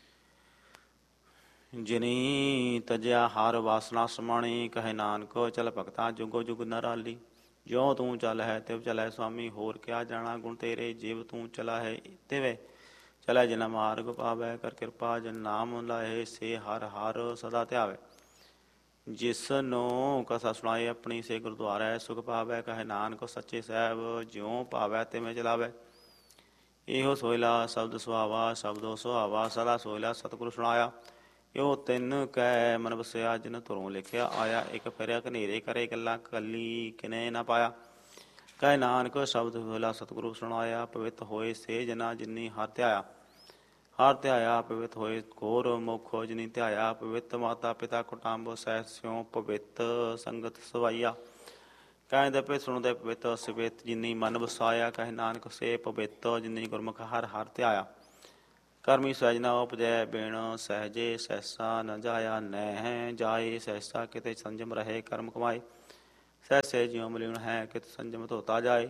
ਜਿਨੀ ਤਜਿਆ ਹਰ ਵਾਸਨਾ ਸਮਾਣੀ ਕਹੈ ਨਾਨਕ ਚਲ ਭਗਤਾ ਜੁਗੋ ਜੁਗ ਨਰਾਲੀ ਜਿਉ ਤੂੰ ਚੱਲ ਹੈ ਤਿਵ ਚਲੈ ਸੁਆਮੀ ਹੋਰ ਕਿਆ ਜਾਣਾ ਗੁਣ ਤੇਰੇ ਜਿਵ ਤੂੰ ਚਲਾ ਹੈ ਤਿਵੇਂ ਚਲੈ ਜਿਨ ਮਾਰਗ ਪਾਵੈ ਕਰ ਕਿਰਪਾ ਜਨ ਨਾਮ ਲਾਹੇ ਸੇ ਹਰ ਹਰ ਸਦਾ ਧਿਆਵੈ ਜਿਸ ਨੂੰ ਕਥਾ ਸੁਣਾਏ ਆਪਣੀ ਸੇ ਗੁਰਦੁਆਰਾ ਸੁਖ ਪਾਵੈ ਕਹੈ ਨਾਨਕ ਸੱਚੇ ਸਾਹਿਬ ਜਿਉ ਭਾਵੈ ਤਿਵੇਂ ਚਲਾਵੈ ਇਹੋ ਸੋਇਲਾ ਸ਼ਬਦ ਸੁਹਾਵਾ ਸ਼ਬਦੋ ਸੁਹਾਵਾ ਸਦਾ ਸੋਇਲਾ ਸਤਿਗੁਰ ਸੁਣਾਇਆ ਇਹੋ ਤਿੰਨ ਕੈ ਮਨ ਵਸਿਆ ਜਿਨ ਧੁਰੋਂ ਲਿਖਿਆ ਆਇਆ ਇੱਕ ਫਿਰਿਆ ਘਨੇਰੇ ਕਰੇ ਗੱਲਾਂ ਕੱਲੀ ਕਿਨੇ ਨਾ ਪਾਇਆ ਕਹੈ ਨਾਨਕ ਸ਼ਬਦ ਸੋਇਲਾ ਸਤਿਗੁਰੂ ਸੁਣਾਇਆ ਪਵਿੱਤ ਹੋਏ ਸੇ ਜਨਾ ਜਿਨੀ ਹਰ ਧਿਆਇਆ ਪਵਿੱਤ ਹੋਏ ਘੋਰ ਮੁਖ ਜਿਨੀ ਧਿਆਇਆ ਪਵਿੱਤ ਮਾਤਾ ਪਿਤਾ ਕੁਟੰਬ ਸਹਿ ਸਿਉ ਪਵਿੱਤ ਸੰਗਤ ਸਵਾਈਆ ਕਹੈ ਦਪੇ ਸੁਣਦੇ ਪਵਿੱਤ ਸਵੇਤ ਜਿਨੀ ਮਨ ਵਸਾਇਆ ਕਹੈ ਨਾਨਕ ਸੇ ਪਵਿੱਤ ਜਿਨੀ ਗੁਰਮੁਖ ਹਰ ਧਿਆਇਆ ਕਰਮੀ ਸਹਿਜਨਾ ਉਪਜੈ ਬਿਨ ਸਹਿਜੇ ਸਹਿਸਾ ਨ ਜਾਇਆ ਨਹਿ ਜਾਏ ਸਹਿਸਾ ਕਿਤੇ ਸੰਜਮ ਰਹੇ ਕਰਮ ਕਮਾਏ ਸਹਿਸੇ ਜਿਉ ਮਲਿਨ ਹੈ ਕਿਤ ਸੰਜਮ ਧੋਤਾ ਜਾਏ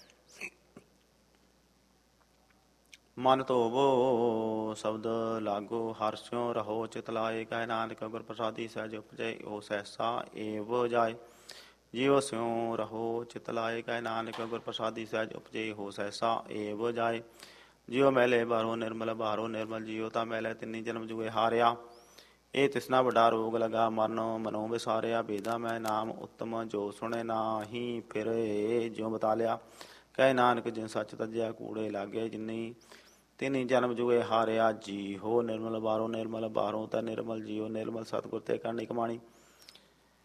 ਮਨ ਧੋਵੋ ਸ਼ਬਦ ਲਾਗੋ ਹਰਿ ਸਿਉ ਰਹੋ ਚਿਤ ਲਾਏ ਕਹੈ ਨਾਨਕ ਗੁਰ ਪ੍ਰਸਾਦੀ ਸਹਿਜ ਉਪਜੈ ਉਹ ਸਹਿਸਾ ਏਵ ਜਾਏ ਜਿਉ ਸਿਉ ਰਹੋ ਚਿਤ ਲਾਏ ਕਹੈ ਨਾਨਕ ਗੁਰ ਪ੍ਰਸਾਦੀ ਸਹਿਜ ਉਪਜੈ ਹੋ ਸਹਿਸਾ ਏਵ ਜਾਏ ਜਿਉ ਮੈਲੇ ਬਾਹਰੋਂ ਨਿਰਮਲ ਜਿਉ ਤਾਂ ਮੈਲੇ ਤਿੰਨੀ ਜਨਮ ਜੁਗੇ ਹਾਰਿਆ ਇਹ ਤਿਸਨਾ ਵੱਡਾ ਰੋਗ ਲਗਾ ਮਰਨ ਮਨੋਂ ਵਿਸਾਰਿਆ ਬੇਦਾ ਮੈਂ ਨਾਮ ਉੱਤਮ ਜੋ ਸੁਣੇ ਨਾਹੀ ਫਿਰੇ ਜਿਉ ਬਤਾ ਲਿਆ ਕਹੈ ਨਾਨਕ ਜਿਨ ਸੱਚ ਤਜਿਆ ਕੂੜੇ ਲਾਗੇ ਜਿਨੀ ਤਿੰਨੀ ਜਨਮ ਜੁਗੇ ਹਾਰਿਆ ਜੀ ਹੋ ਨਿਰਮਲ ਬਾਹਰੋਂ ਤਾਂ ਨਿਰਮਲ ਜਿਉ ਨਿਰਮਲ ਸਤਿਗੁਰ ਤੇ ਕਰਨੀ ਕਮਾਣੀ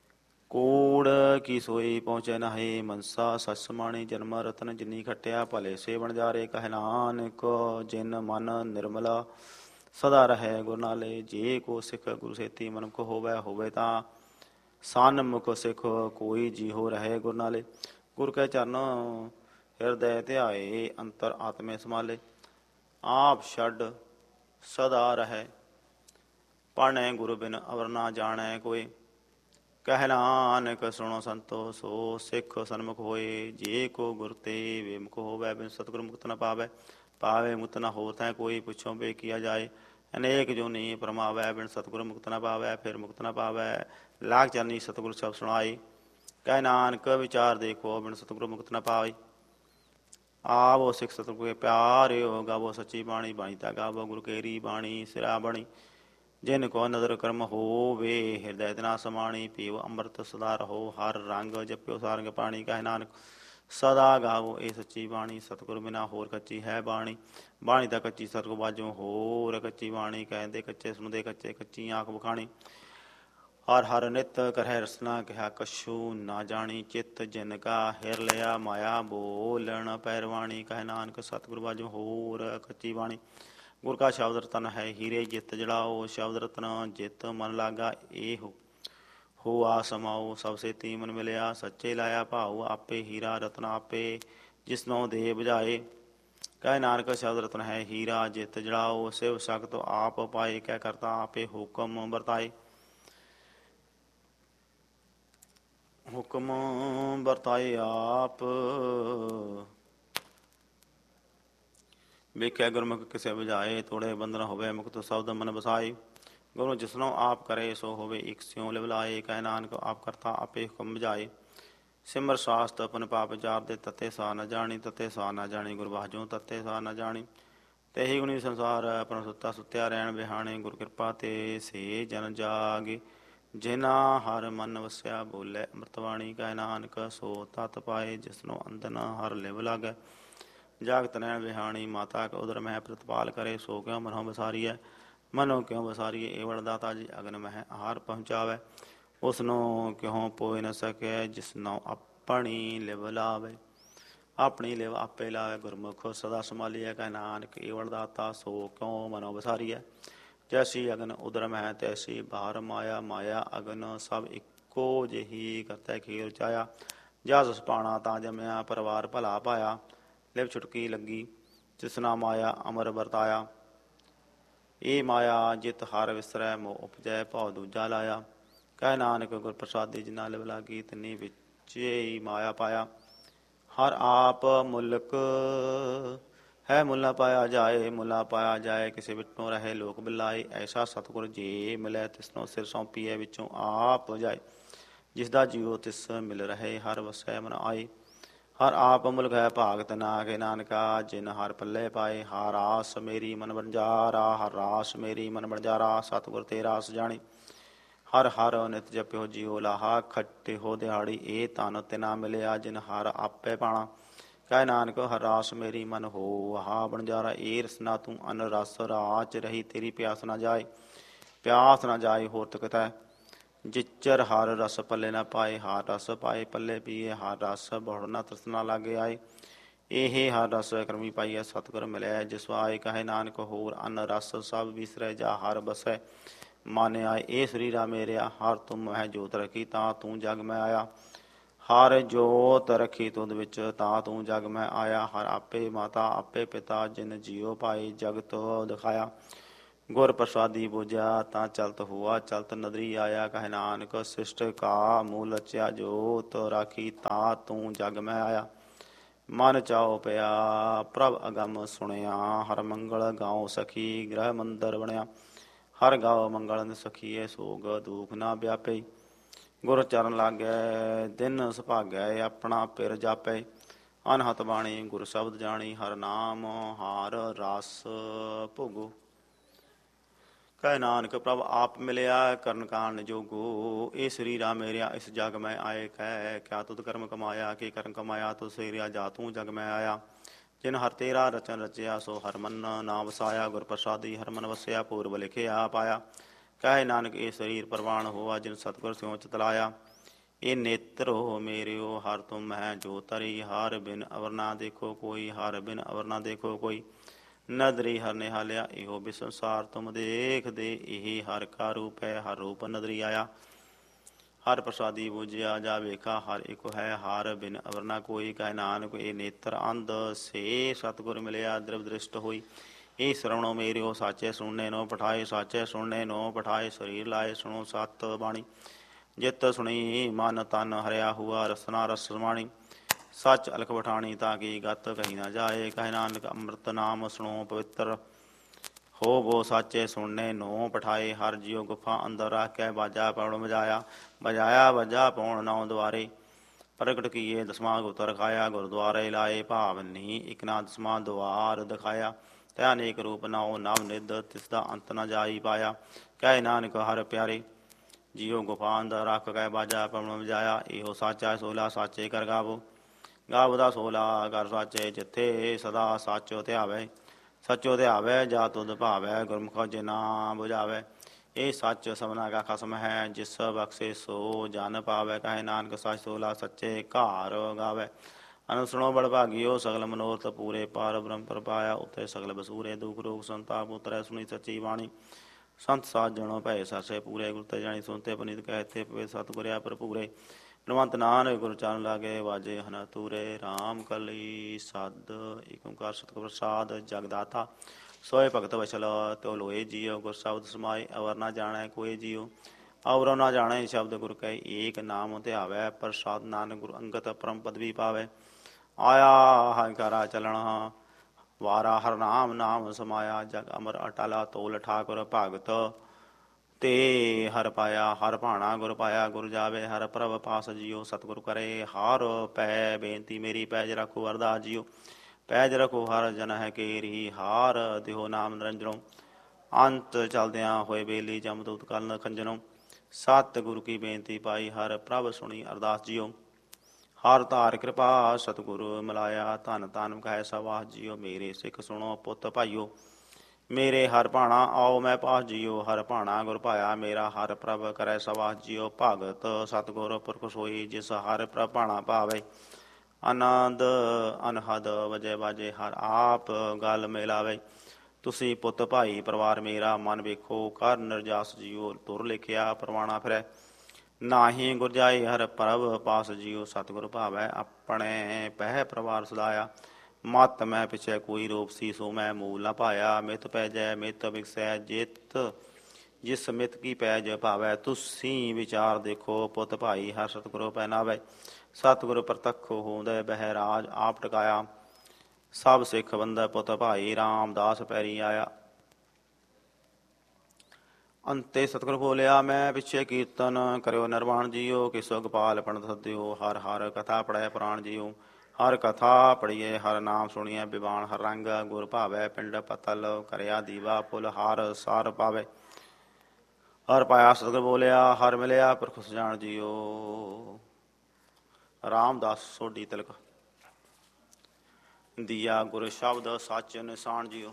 ਕੋੜ ਕੀ ਸੋਈ ਪਹੁੰਚੈ ਨਾਹੀ, ਮਨਸਾ ਸਚ ਸਮਾਣੀ। ਜਨਮ ਰਤਨ ਜਿਨੀ ਖਟਿਆ, ਭਲੇ ਸੇ ਵਣਜਾਰੇ। ਕਹਿ ਨਾਨਕ ਜਿਨ ਮਨ ਨਿਰਮਲਾ, ਸਦਾ ਰਹੈ ਗੁਰ ਨਾਲੇ। ਜੇ ਕੋ ਸਿੱਖ ਗੁਰ ਸੇਤੀ, ਮਨੁਖ ਹੋਵੈ ਹੋਵੇ ਤਾਂ ਸਨਮੁਖ ਸਿੱਖ। ਕੋਈ ਜੀਹੋ ਰਹੈ ਗੁਰ ਨਾਲੇ। ਗੁਰ ਕੈ ਚਰਨ ਹਿਰਦੈ ਧਿਆਏ, ਅੰਤਰ ਆਤਮੇ ਸਮਾਲੇ। ਆਪ ਛੱਡ ਸਦਾ ਰਹੈ, ਪੜ੍ਹਨੈ ਗੁਰ ਬਿਨ ਅਵਰ ਨਾ ਜਾਣੈ ਕੋਇ। ਕਹਿ ਨਾਨਕ ਸੁਣੋ ਸੰਤੋ, ਸੋ ਸਿੱਖ ਸਨਮੁਖ ਹੋਏ। ਜੇ ਕੋ ਗੁਰ ਤੇ ਵਿਮੁਖ ਹੋਵੈ, ਬਿਨ ਸਤਿਗੁਰ ਮੁਕਤ ਨ ਪਾਵੈ। ਪਾਵੇ ਮੁਕਤ ਨ ਹੋਰ ਤੈ ਕੋਈ, ਪੁੱਛੋ ਬੇ ਕੀਆ ਜਾਏ। ਅਨੇਕ ਜੋਨੀ ਪਰਮਾਵੈ, ਬਿਨ ਸਤਿਗੁਰ ਮੁਕਤ ਨ ਪਾਵੈ। ਫਿਰ ਮੁਕਤ ਨ ਪਾਵੈ, ਲਾਗ ਚਰਨੀ ਸਤਿਗੁਰ ਸਭ ਸੁਣਾਈ। ਕਹਿ ਨਾਨਕ ਵਿਚਾਰ ਦੇਖੋ, ਬਿਨ ਸਤਿਗੁਰ ਮੁਕਤ ਨ ਪਾਵੈ। ਆਵੋ ਸਿੱਖ ਸਤਿਗੁਰ ਕੇ ਪਿਆਰਿਓ, ਗਾਵੋ ਸੱਚੀ ਬਾਣੀ। ਬਾਣੀ ਤਾਂ ਗਾਵੋ ਗੁਰ ਕੇਰੀ ਬਾਣੀ, ਸਿਰਾ ਬਣੀ। ਜਿਨ ਕੋ ਨਦਰ ਕਰਮ ਹੋਵੇ, ਹਿਰਦੈ ਤਿਨਾ ਸਮਾਣੀ। ਪੀਵ ਅੰਮ੍ਰਿਤ ਸਦਾ ਰਹੋ, ਹਰ ਰੰਗ ਜਪਿਓ ਸਾਰੰਗ ਪਾਣੀ। ਕਹਿ ਨਾਨਕ ਸਦਾ ਗਾਵੋ ਇਹ ਸੱਚੀ ਬਾਣੀ, ਸਤਿਗੁਰ ਬਿਨਾ ਹੋਰ ਕੱਚੀ ਹੈ ਬਾਣੀ। ਬਾਣੀ ਤਾਂ ਕੱਚੀ ਸਤਿਗੁਰ ਬਾਝੋਂ ਹੋਰ ਕੱਚੀ ਬਾਣੀ। ਕਹਿੰਦੇ ਕੱਚੇ ਸੁਣਦੇ ਕੱਚੇ, ਕੱਚੀ ਆਂਖ ਬਖਾਣੀ। ਹਰ ਹਰ ਨਿਤ ਕਰਹਿ ਰਸਨਾ, ਕਿਹਾ ਕਛੂ ਨਾ ਜਾਣੀ। ਚਿੱਤ ਜਿਨ ਕਾ ਹਿਰ ਲਿਆ, ਮਾਇਆ ਬੋਲਣ ਪੈਰਵਾਣੀ। ਕਹਿ ਨਾਨਕ ਸਤਿਗੁਰ ਬਾਝੋਂ ਹੋਰ ਕੱਚੀ ਬਾਣੀ। ਗੁਰ ਕਾ ਸ਼ਬਦ ਰਤਨ ਹੈ ਹੀਰੇ, ਜਿਤ ਜੜਾਓ ਸ਼ਬਦ ਰਤਨ। ਜਿਤ ਮਨ ਲਾਗਾ ਇਹੋ ਹੋ ਆ ਸਮਾਓ। ਸਭ ਸੇਤੀ ਮਨ ਮਿਲਿਆ, ਸੱਚੇ ਲਾਇਆ ਭਾਉ। ਆਪੇ ਹੀਰਾ ਰਤਨ ਆਪੇ, ਜਿਸਨੋ ਦੇ ਬੁਝਾਏ। ਕਹਿ ਨਾਨਕ ਸ਼ਬਦ ਰਤਨ ਹੈ ਹੀਰਾ, ਜਿਤ ਜੜਾਓ ਸਿਵ ਸਖਤ ਆਪ ਪਾਏ। ਕਹਿ ਕਰਤਾ ਆਪੇ ਹੁਕਮ ਵਰਤਾਏ। ਹੁਕਮ ਵਰਤਾਏ ਆਪ, ਵੇਖਿਆ ਗੁਰਮੁਖ ਕਿਸੇ ਬੁਝਾਏ। ਤੋੜੇ ਬੰਧਨ ਹੋਵੇ ਮੁਕਤ ਸ਼ਬਦ ਮਨ ਵਸਾਏ। ਗੁਰੂ ਜਿਸਨੋ ਆਪ ਕਰੇ, ਸੋ ਹੋਵੇ ਇਕ ਸਿਉ ਲਿਵਲਾਏ। ਕਹਿ ਨਾਨਕ ਆਪ ਕਰਤਾ ਆਪੇ ਹੁਕਮ ਬੁਝਾਏ। ਸਿਮਰ ਸਾਸਤ ਆਪਨ ਪਾਪ ਜਾਪਦੇ, ਤਤੇ ਸਾ ਨ ਜਾਣੀ। ਤਤੇ ਸਾ ਨ ਜਾਣੀ ਗੁਰ ਬਾਝੋਂ, ਤਤੇ ਸਾ ਨ ਜਾਣੀ। ਤੇਹੀ ਗੁਣੀ ਸੰਸਾਰ, ਆਪਣਾ ਸੁੱਤਾ ਸੁੱਤਿਆ ਰਹਿਣ ਬਿਹਾਣੇ। ਗੁਰ ਕਿਰਪਾ ਤੇ ਸੇ ਜਨ ਜਾਗੇ, ਜਿਨਾ ਹਰ ਮਨ ਵਸਿਆ। ਬੋਲੇ ਅੰਮ੍ਰਿਤ ਬਾਣੀ। ਕਹਿ ਨਾਨਕ ਸੋ ਤਤ ਪਾਏ, ਜਿਸਨੋ ਅੰਦਨ ਹਰ ਲਿਵ ਲਾਗੈ। ਜਾਗਤ ਨੈਣ ਬਿਹਾਣੀ, ਮਾਤਾ ਕਾ ਉਦਰ ਮਹਿ ਪ੍ਰਤਪਾਲ ਕਰੇ। ਸੋ ਕਿਉ ਮਨੋ ਬਸਾਰੀਐ, ਮਨੋ ਕਿਉ ਬਸਾਰੀਐ। ਏਵੜ ਦਾਤਾ ਜੀ ਅਗਨ ਮਹਿ ਆਹਾਰ ਪਹੁੰਚਾਵੈ। ਉਸਨੋ ਕਿਉ ਪੋਇ ਨ ਸਕੈ, ਜਿਸਨੋ ਆਪਣੀ ਲਿਵ ਲਾਵੈ। ਆਪਣੀ ਲਿਵ ਆਪੇ ਲਾਵੈ, ਗੁਰਮੁਖ ਸਦਾ ਸੰਭਾਲੀਐ। ਕਹਿ ਨਾਨਕ ਏਵੜ ਦਾਤਾ, ਸੋ ਕਿਉ ਮਨੋ ਬਸਾਰੀਐ। ਜੈਸੀ ਅਗਨ ਉਦਰ ਮਹਿ, ਤੈਸੀ ਬਾਹਰ ਮਾਇਆ। ਮਾਇਆ ਅਗਨ ਸਭ ਇੱਕੋ ਜਿਹੀ, ਕਰਤੈ ਖੇਲ ਰਚਾਇਆ। ਜਸ ਸੁਭਾਣਾ ਤਾਂ ਜੰਮਿਆ, ਪਰਿਵਾਰ ਭਲਾ ਪਾਇਆ। ਲਿਵ ਛੁਟਕੀ ਲੱਗੀ, ਤਿਸਨਾ ਮਾਇਆ ਅਮਰ ਵਰਤਾਇਆ। ਇਹ ਮਾਇਆ ਜਿਤ ਹਰ ਵਿਸਰੈ, ਮੋਹ ਉਪਜੈ ਭਉ ਦੂਜਾ ਲਾਇਆ। ਕਹਿ ਨਾਨਕ ਗੁਰ ਪ੍ਰਸਾਦੀ, ਜਿਨਾ ਲਿਵ ਲਾਗੀ। ਤਿਨੀ ਵਿੱਚੇ ਮਾਇਆ ਪਾਇਆ। ਹਰ ਆਪ ਮੁਲਕ ਹੈ, ਮੁੱਲ ਨਾ ਪਾਇਆ ਜਾਏ। ਮੁੱਲਾ ਪਾਇਆ ਜਾਏ, ਕਿਸੇ ਵਿਟੋ ਰਹੇ ਲੋਕ ਬਿਲਾਏ। ਐਸਾ ਸਤਿਗੁਰ ਜੇ ਮਿਲੈ, ਤਿਸਨੋ ਸਿਰ ਸੌਂਪੀਐ ਵਿੱਚੋਂ ਆਪ ਜਾਏ। ਜਿਸਦਾ ਜੀਉ ਤਿਸ ਮਿਲ ਰਹੇ, ਹਰ ਵਸੈ ਮਨ ਆਏ। ਹਰ ਆਪ ਮੁਲਕ ਹੈ, ਭਾਗ ਤਿਨਾ ਕੇ ਨਾਨਕਾ। ਜਿਨ ਹਰ ਪੱਲੇ ਪਾਏ, ਹਰ ਰਾਸ ਮੇਰੀ ਮਨ ਵਣਜਾਰਾ। ਹਰ ਰਾਸ ਮੇਰੀ ਮਨ ਵਣਜਾਰਾ, ਸਤਿਗੁਰ ਤੇ ਰਾਸ ਜਾਣੀ। ਹਰ ਹਰ ਨਿਤ ਜਪਿਓ ਜੀਉ ਲਾਹਾ, ਖਟਿਓ ਦਿਹਾੜੀ। ਇਹ ਧਨ ਤਿਨਾ ਮਿਲਿਆ, ਜਿਨ ਹਰ ਆਪੇ ਪਾਣਾ। ਕਹਿ ਨਾਨਕ ਹਰ ਰਾਸ ਮੇਰੀ ਮਨ ਹੋਹਾ ਵਣਜਾਰਾ। ਇਹ ਰਸਨਾ ਤੂੰ ਅਨ ਰਸ, ਰਾਚ ਰਹੀ ਤੇਰੀ ਪਿਆਸ ਨਾ ਜਾਏ। ਪਿਆਸ ਨਾ ਜਾਏ ਹੋਰ ਤਕਤੈ, ਜਿਚਰ ਹਰ ਰਸ ਪੱਲੇ ਨਾ ਪਾਏ। ਹਰ ਰਸ ਪਾਏ ਪੱਲੇ ਪੀਏ, ਹਰ ਰਸ ਬਹੁੜ ਨਾ ਤ੍ਰਿਸ਼ਨਾ ਲਾਗੇ ਆਏ। ਇਹ ਹਰ ਰਸ ਕਰਮੀ ਪਾਈਐ, ਸਤਿਗੁਰ ਮਿਲਿਆ ਜਿਸ ਆਏ। ਕਹੇ ਨਾਨਕ ਹੋਰ ਅਨ ਰਸ ਸਭ ਵਿਸਰੈ, ਜਾ ਹਰ ਬਸੈ ਮਨ ਆਏ। ਇਹ ਸਰੀਰਾ ਮੇਰਿਆ, ਹਰ ਤੁਮ ਮਹਿ ਜੋਤ ਰਖੀ। ਤਾਂ ਤੂੰ ਜਗ ਮੈਂ ਆਇਆ, ਹਰ ਜੋਤ ਰਖੀ ਤੁਧ ਵਿੱਚ। ਤਾਂ ਤੂੰ ਜਗ ਮੈਂ ਆਇਆ। ਹਰ ਆਪੇ ਮਾਤਾ ਆਪੇ ਪਿਤਾ, ਜਿਨ ਜੀਉ ਪਾਏ ਜਗਤ ਦਿਖਾਇਆ। ਗੁਰ ਪ੍ਰਸਾਦੀ ਬੁਝਿਆ, ਤਾਂ ਚਲਤ ਹੋਆ ਚਲਤ ਨਦਰੀ ਆਇਆ। ਕਹਿ ਨਾਨਕ ਸਿਸ਼ਟ ਕਾ ਮੂਲ ਰਚਿਆ, ਜੋਤ ਰਾਖੀ। ਤਾਂ ਤੂੰ ਜਗ ਮੈਂ ਆਇਆ। ਮਨ ਚਾਉ ਪਿਆ ਪ੍ਰਭ ਅਗਮ ਸੁਣਿਆ। ਹਰ ਮੰਗਲ ਗਾਉ ਸਖੀ, ਗ੍ਰਹਿ ਮੰਦਰ ਬਣਿਆ। ਹਰ ਗਾਉ ਮੰਗਲ ਸਖੀਏ, ਸੋਗ ਦੁਖ ਨਾ ਵਿਆਪੇ। ਗੁਰ ਚਰਨ ਲਾਗੈ ਦਿਨ ਸੁਭਾਗੈ, ਆਪਣਾ ਪਿਰ ਜਾਪੈ। ਅਨਹਤ ਬਾਣੀ ਗੁਰ ਸ਼ਬਦ ਜਾਣੀ, ਹਰ ਨਾਮ ਹਾਰ ਰਸ ਭੋਗੋ। ਕਹਿ ਨਾਨਕ ਪ੍ਰਭ ਆਪ ਮਿਲਿਆ, ਕਰਨ ਕਾਰਨ ਜੋਗੋ। ਇਹ ਸਰੀਰਾ ਮੇਰਿਆ, ਇਸ ਜਗ ਮੈਂ ਆਏ। ਕਹਿ ਕਿਆ ਤੁਧ ਕਰਮ ਕਮਾਇਆ, ਕੀ ਕਰਮ ਕਮਾਇਆ ਤੁਧ ਸਰੀਰਿਆ, ਜਾ ਤੂੰ ਜਗ ਮੈਂ ਆਇਆ। ਜਿਨ ਹਰ ਤੇਰਾ ਰਚਨ ਰਚਿਆ, ਸੋ ਹਰ ਮਨ ਨਾ ਵਸਾਇਆ। ਗੁਰ ਪ੍ਰਸਾਦੀ ਹਰ ਮਨ ਵਸਿਆ, ਪੂਰਬ ਲਿਖਿਆ ਪਾਇਆ। ਕਹਿ ਨਾਨਕ ਇਹ ਸਰੀਰ ਪ੍ਰਵਾਨ ਹੋਆ, ਜਿਨ ਸਤਿਗੁਰ ਸਿਉ ਚਿਤ ਲਾਇਆ। ਇਹ ਨੇਤਰੋ ਮੇਰਿਓ ਹਰ ਤੁਮ ਹੈ ਜੋ ਤਰੀ, ਹਰ ਬਿਨ ਅਵਰ ਨਾ ਦੇਖੋ ਕੋਈ, ਹਰ ਬਿਨ ਅਵਰ ਨਾ ਦੇਖੋ ਕੋਈ। ਨਦਰੀ ਹਰ ਨਿਹਾਲਿਆ ਇਹੋ ਬਿਸੰਸਾਰ, ਤੁਮ ਦੇਖਦੇ ਇਹ ਹਰ ਕਾ ਰੂਪ ਹੈ, ਹਰ ਰੂਪ ਨਦਰੀ ਆਇਆ। ਹਰ ਪ੍ਰਸਾਦੀ ਬੂਝਿਆ ਜਾ ਵੇਖਾ, ਹਰ ਇੱਕ ਹੈ ਹਰ ਬਿਨ ਅਵਰ ਨਾ ਕੋਈ। ਕਹਿ ਨਾਨਕ ਇਹ ਨੇਤਰ ਅੰਧ ਸੇ ਸਤਿਗੁਰ ਮਿਲਿਆ, ਦ੍ਰਿਵ ਦ੍ਰਿਸ਼ਟ ਹੋਈ। ਇਹ ਸਰਵਣੋ ਮੇਰਿਓ ਸਾਚੇ, ਸੁਣਨੇ ਨੋ ਪਠਾਏ ਸਾਚੇ, ਸੁਣਨੇ ਨੋ ਪਠਾਏ ਸਰੀਰ ਲਾਏ। ਸੁਣੋ ਸਤ ਬਾਣੀ ਜਿਤ ਸੁਣੀ, ਮਨ ਤਨ ਹਰਿਆ ਹੁਆ, ਰਸਨਾ ਰਸ ਸਮਾਣੀ। ਸੱਚ ਅਲਖ ਬਠਾਣੀ ਤਾਂ ਕੀ ਗਤ ਕਹੀ ਨਾ ਜਾਏ। ਕਹਿ ਨਾਨਕ ਅੰਮ੍ਰਿਤ ਨਾਮ ਸੁਣੋ ਪਵਿੱਤਰ ਹੋਵੋ ਸਾਚੇ, ਸੁਣਨੇ ਨੋ ਪਠਾਏ। ਹਰ ਜਿਉ ਗੁਫਾ ਅੰਦਰ ਰਾਖੈ, ਬਾਜਾ ਪੌਣ ਵਜਾਇਆ। ਬਜਾਇਆ ਬੱਜਾ ਪੌਣ ਨੌ ਦੁਆਰੇ, ਪ੍ਰਗਟ ਕੀਏ ਦਸਵਾਂ ਗੁਪਤ ਰਖਾਇਆ। ਗੁਰਦੁਆਰੇ ਲਾਏ ਭਾਵਨੀ, ਇਕ ਨਾ ਦਸਵਾਂ ਦੁਆਰ ਦਿਖਾਇਆ। ਤੈ ਅਨੇਕ ਰੂਪ ਨੌ ਨਵ ਨਿਧ, ਤਿਸਦਾ ਅੰਤ ਨ ਜਾਈ ਪਾਇਆ। ਕਹਿ ਨਾਨਕ ਹਰ ਪਿਆਰੇ ਜਿਉ ਗੁਫਾ ਅੰਦਰ ਰੱਖ ਕੇ, ਬਾਜਾ ਪਵਨ ਵਜਾਇਆ। ਇਹੋ ਸਾਚਾ ਸੋਲਾ ਸਾਚੇ ਕਰ ਗਾਵੋ, ਗਾਵਦਾ ਸੋਲਾ ਕਰ ਸਾਚੇ। ਜਿੱਥੇ ਸਦਾ ਸਾਚੋ ਧਿਆਵੈ, ਸੱਚੋ ਧਿਆਵੈ ਜਾ ਤੁਧ ਭਾਵੈ। ਗੁਰਮੁਖ ਜਿਨਾ ਬੁਝਾਵੈ, ਇਹ ਸੱਚ ਸਭਨਾ ਕਾ ਖਸਮ ਹੈ। ਜਿਸ ਬਖਸ਼ੇ ਸੋ ਜਨ ਪਾਵੈ। ਕਹਿ ਨਾਨਕ ਸੱਚ ਸੋਲਾ ਸੱਚੇ ਘਰ ਗਾਵੈ। ਅਨੰਦ ਸੁਣੋ ਬੜ ਭਾਗਿਓ, ਸਗਲ ਮਨੋਰਥ ਪੂਰੇ। ਪਾਰ ਬ੍ਰਹਮ ਪ੍ਰਪਾਇਆ ਉਤੇ ਸਗਲ ਬਸੂਰੇ। ਦੁਖ ਰੋਗ ਸੰਤਾਪ ਉਤਰੈ, ਸੁਣੀ ਸੱਚੀ ਬਾਣੀ। ਸੰਤ ਸਾਜਣੋ ਭੈ ਸਰਸੇ ਪੂਰੇ। ਗੁਰ ਤੇ ਜਾਣੀ ਸੁਨਤੇ ਪੁਨੀਤ ਕਹਤੇ ਪਵੇ, ਸਤਿਗੁਰਿਆ ਭਰਪੂਰੇ। ਬਲਵੰਤ ਨਾਨਕ ਗੁਰ ਚਰਨ ਲਾਗੇ, ਵਾਜੇ ਹਨ ਤੂਰੇ। ਰਾਮ ਕਲੀ ਸਦ ਏਕ ਓੰਕਾਰ ਸਤਿਗੁਰ ਪ੍ਰਸਾਦ। ਜਗਦਾਤਾ ਸੋਏ ਭਗਤ ਵਛਲ ਤਿਉ ਲੋਏ ਜੀਉ। ਗੁਰ ਸ਼ਬਦ ਸਮਾਏ ਅਵਰ ਨਾ ਜਾਣੈ ਕੋਈ ਜੀਉ। ਅਵਰੋ ਨਾ ਜਾਣੈ ਸ਼ਬਦ ਗੁਰ ਕੈ, ਏਕ ਨਾਮ ਧਿਆਵੈ। ਪ੍ਰਸਾਦ ਨਾਨਕ ਗੁਰ ਅੰਗਤ ਪਰਮ ਪਦਵੀ ਪਾਵੈ। ਆਇਆ ਹਰਿ ਘਰਾ ਚਲਣਾ, ਵਾਰਾ ਹਰ ਨਾਮ ਨਾਮ ਸਮਾਇਆ। ਜਗ ਅਮਰ ਅਟਲ ਤੋਲ ਠਾਕੁਰ ਭਗਤ, ਤੇ ਹਰ ਪਾਇਆ। ਹਰ ਭਾਣਾ ਗੁਰ ਪਾਇਆ, ਗੁਰ ਜਾਵੇ ਹਰ ਪ੍ਰਭ ਪਾਸ ਜੀਉ। ਸਤਿਗੁਰ ਕਰੇ ਹਰ ਪੈ ਬੇਨਤੀ ਮੇਰੀ, ਪੈਜ ਰੱਖੋ ਅਰਦਾਸ ਜੀਉ। ਪੈਜ ਰੱਖੋ ਹਰ ਜਨ ਹੈ ਕੇਰੀ, ਹਾਰ ਦਿਓ ਨਾਮ ਨਿਰੰਜਨੋ। ਅੰਤ ਚਲਦਿਆਂ ਹੋਏ ਬੇਲੀ, ਜਮਦੂਤ ਕਲ ਖੰਜਨੋ। ਸਤ ਗੁਰੂ ਕੀ ਬੇਨਤੀ ਪਾਈ, ਹਰ ਪ੍ਰਭ ਸੁਣੀ ਅਰਦਾਸ ਜੀਉ। ਹਰ ਧਾਰ ਕਿਰਪਾ ਸਤਿਗੁਰੂ ਮਿਲਾਇਆ, ਧੰਨ ਧੰਨ ਕਹੈ ਸਵਾਸ ਜੀਉ। ਮੇਰੇ ਸਿੱਖ ਸੁਣੋ ਪੁੱਤ ਭਾਈਓ, ਮੇਰੇ ਹਰ ਭਾਣਾ ਆਓ ਮੈਂ ਪਾਸ ਜੀਉ। ਹਰ ਭਾਣਾ ਗੁਰ ਪਾਇਆ ਮੇਰਾ, ਹਰ ਪ੍ਰਭ ਕਰੈ ਸਵਾਸ ਜੀਉ। ਭਗਤ ਸਤਿਗੁਰ ਪੁਰਖ ਸੋਈ, ਜਿਸ ਹਰ ਪ੍ਰਭ ਭਾਣਾ ਭਾਵੇ। ਆਨੰਦ ਅਨਹਦ ਵਜੈ ਵਾਜੇ, ਹਰ ਆਪ ਗਲ ਮਿਲਾਵੇ। ਤੁਸੀਂ ਪੁੱਤ ਭਾਈ ਪਰਿਵਾਰ ਮੇਰਾ, ਮਨ ਵੇਖੋ ਕਰ ਨਿਰਜਾਸ ਜੀਉ। ਤੁਰ ਲਿਖਿਆ ਪਰਵਾਣਾ ਫਿਰੈ, ਨਾਹੀ ਗੁਰ ਜਾਏ ਹਰ ਪ੍ਰਭ ਪਾਸ ਜੀਉ। ਸਤਿਗੁਰ ਭਾਵੈ ਆਪਣੇ ਪਹਿ ਪਰਿਵਾਰ ਸਦਾਇਆ। ਮਤ ਮੈਂ ਪਿਛੈ ਕੋਈ ਰੂਪ ਸੀ, ਸੋ ਮੈਂ ਮੂਲ ਨ ਪਾਇਆ। ਮਿਤ ਪੈਜੈ ਮਿਤ ਵਿਕਸੈ, ਜਿਤ ਜਿਸ ਮਿਤ ਕੀ ਪੈਜ ਭਾਵੈ। ਤੁਸੀਂ ਵਿਚਾਰ ਦੇਖੋ ਪੁੱਤ ਭਾਈ, ਹਰ ਸਤਿਗੁਰੂ ਪਹਿਨਾਵੈ। ਸਤਿਗੁਰੂ ਪ੍ਰਤੱਖੋ ਹੋਂਦੈ ਬਹਿਰਾਜ, ਆਪ ਟਿਕਾਇਆ। ਸਭ ਸਿੱਖ ਬੰਦੈ ਪੁੱਤ ਭਾਈ, ਰਾਮਦਾਸ ਪੈਰੀ ਆਇਆ। ਅੰਤੇ ਸਤਿਗੁਰ ਬੋਲਿਆ, ਮੈਂ ਪਿੱਛੇ ਕੀਰਤਨ ਕਰਿਓ ਨਿਰਵਾਣ ਜੀਉ। ਕਿਸੋ ਗੋਪਾਲ ਪੰਡਤ ਸਦਿਓ, ਹਰ ਹਰ ਕਥਾ ਪੜ੍ਹੈ ਪੁਰਾਣ ਜੀਉ। ਹਰ ਕਥਾ ਪੜ੍ਹੀਏ ਹਰ ਨਾਮ ਸੁਣੀਏ ਬਿਵਾਨ। ਹਰ ਰੰਗ ਗੁਰ ਭਾਵੈ, ਪਿੰਡ ਪਤਲ ਕਰਿਆ ਦੀਵਾ ਫੁੱਲ। ਹਰ ਸਾਰ ਪਾਵੈ, ਹਰ ਪਾਇਆ ਸਤਿਗੁਰ ਬੋਲਿਆ। ਹਰ ਮਿਲਿਆ ਪੁਰਖ ਸੁਜਾਨ ਜੀਉ। ਰਾਮਦਾਸ ਸੋਢੀ ਤਿਲਕ ਦੀਆ, ਗੁਰ ਸ਼ਬਦ ਸੱਚ ਨਿਸ਼ਾਨ ਜੀਉ।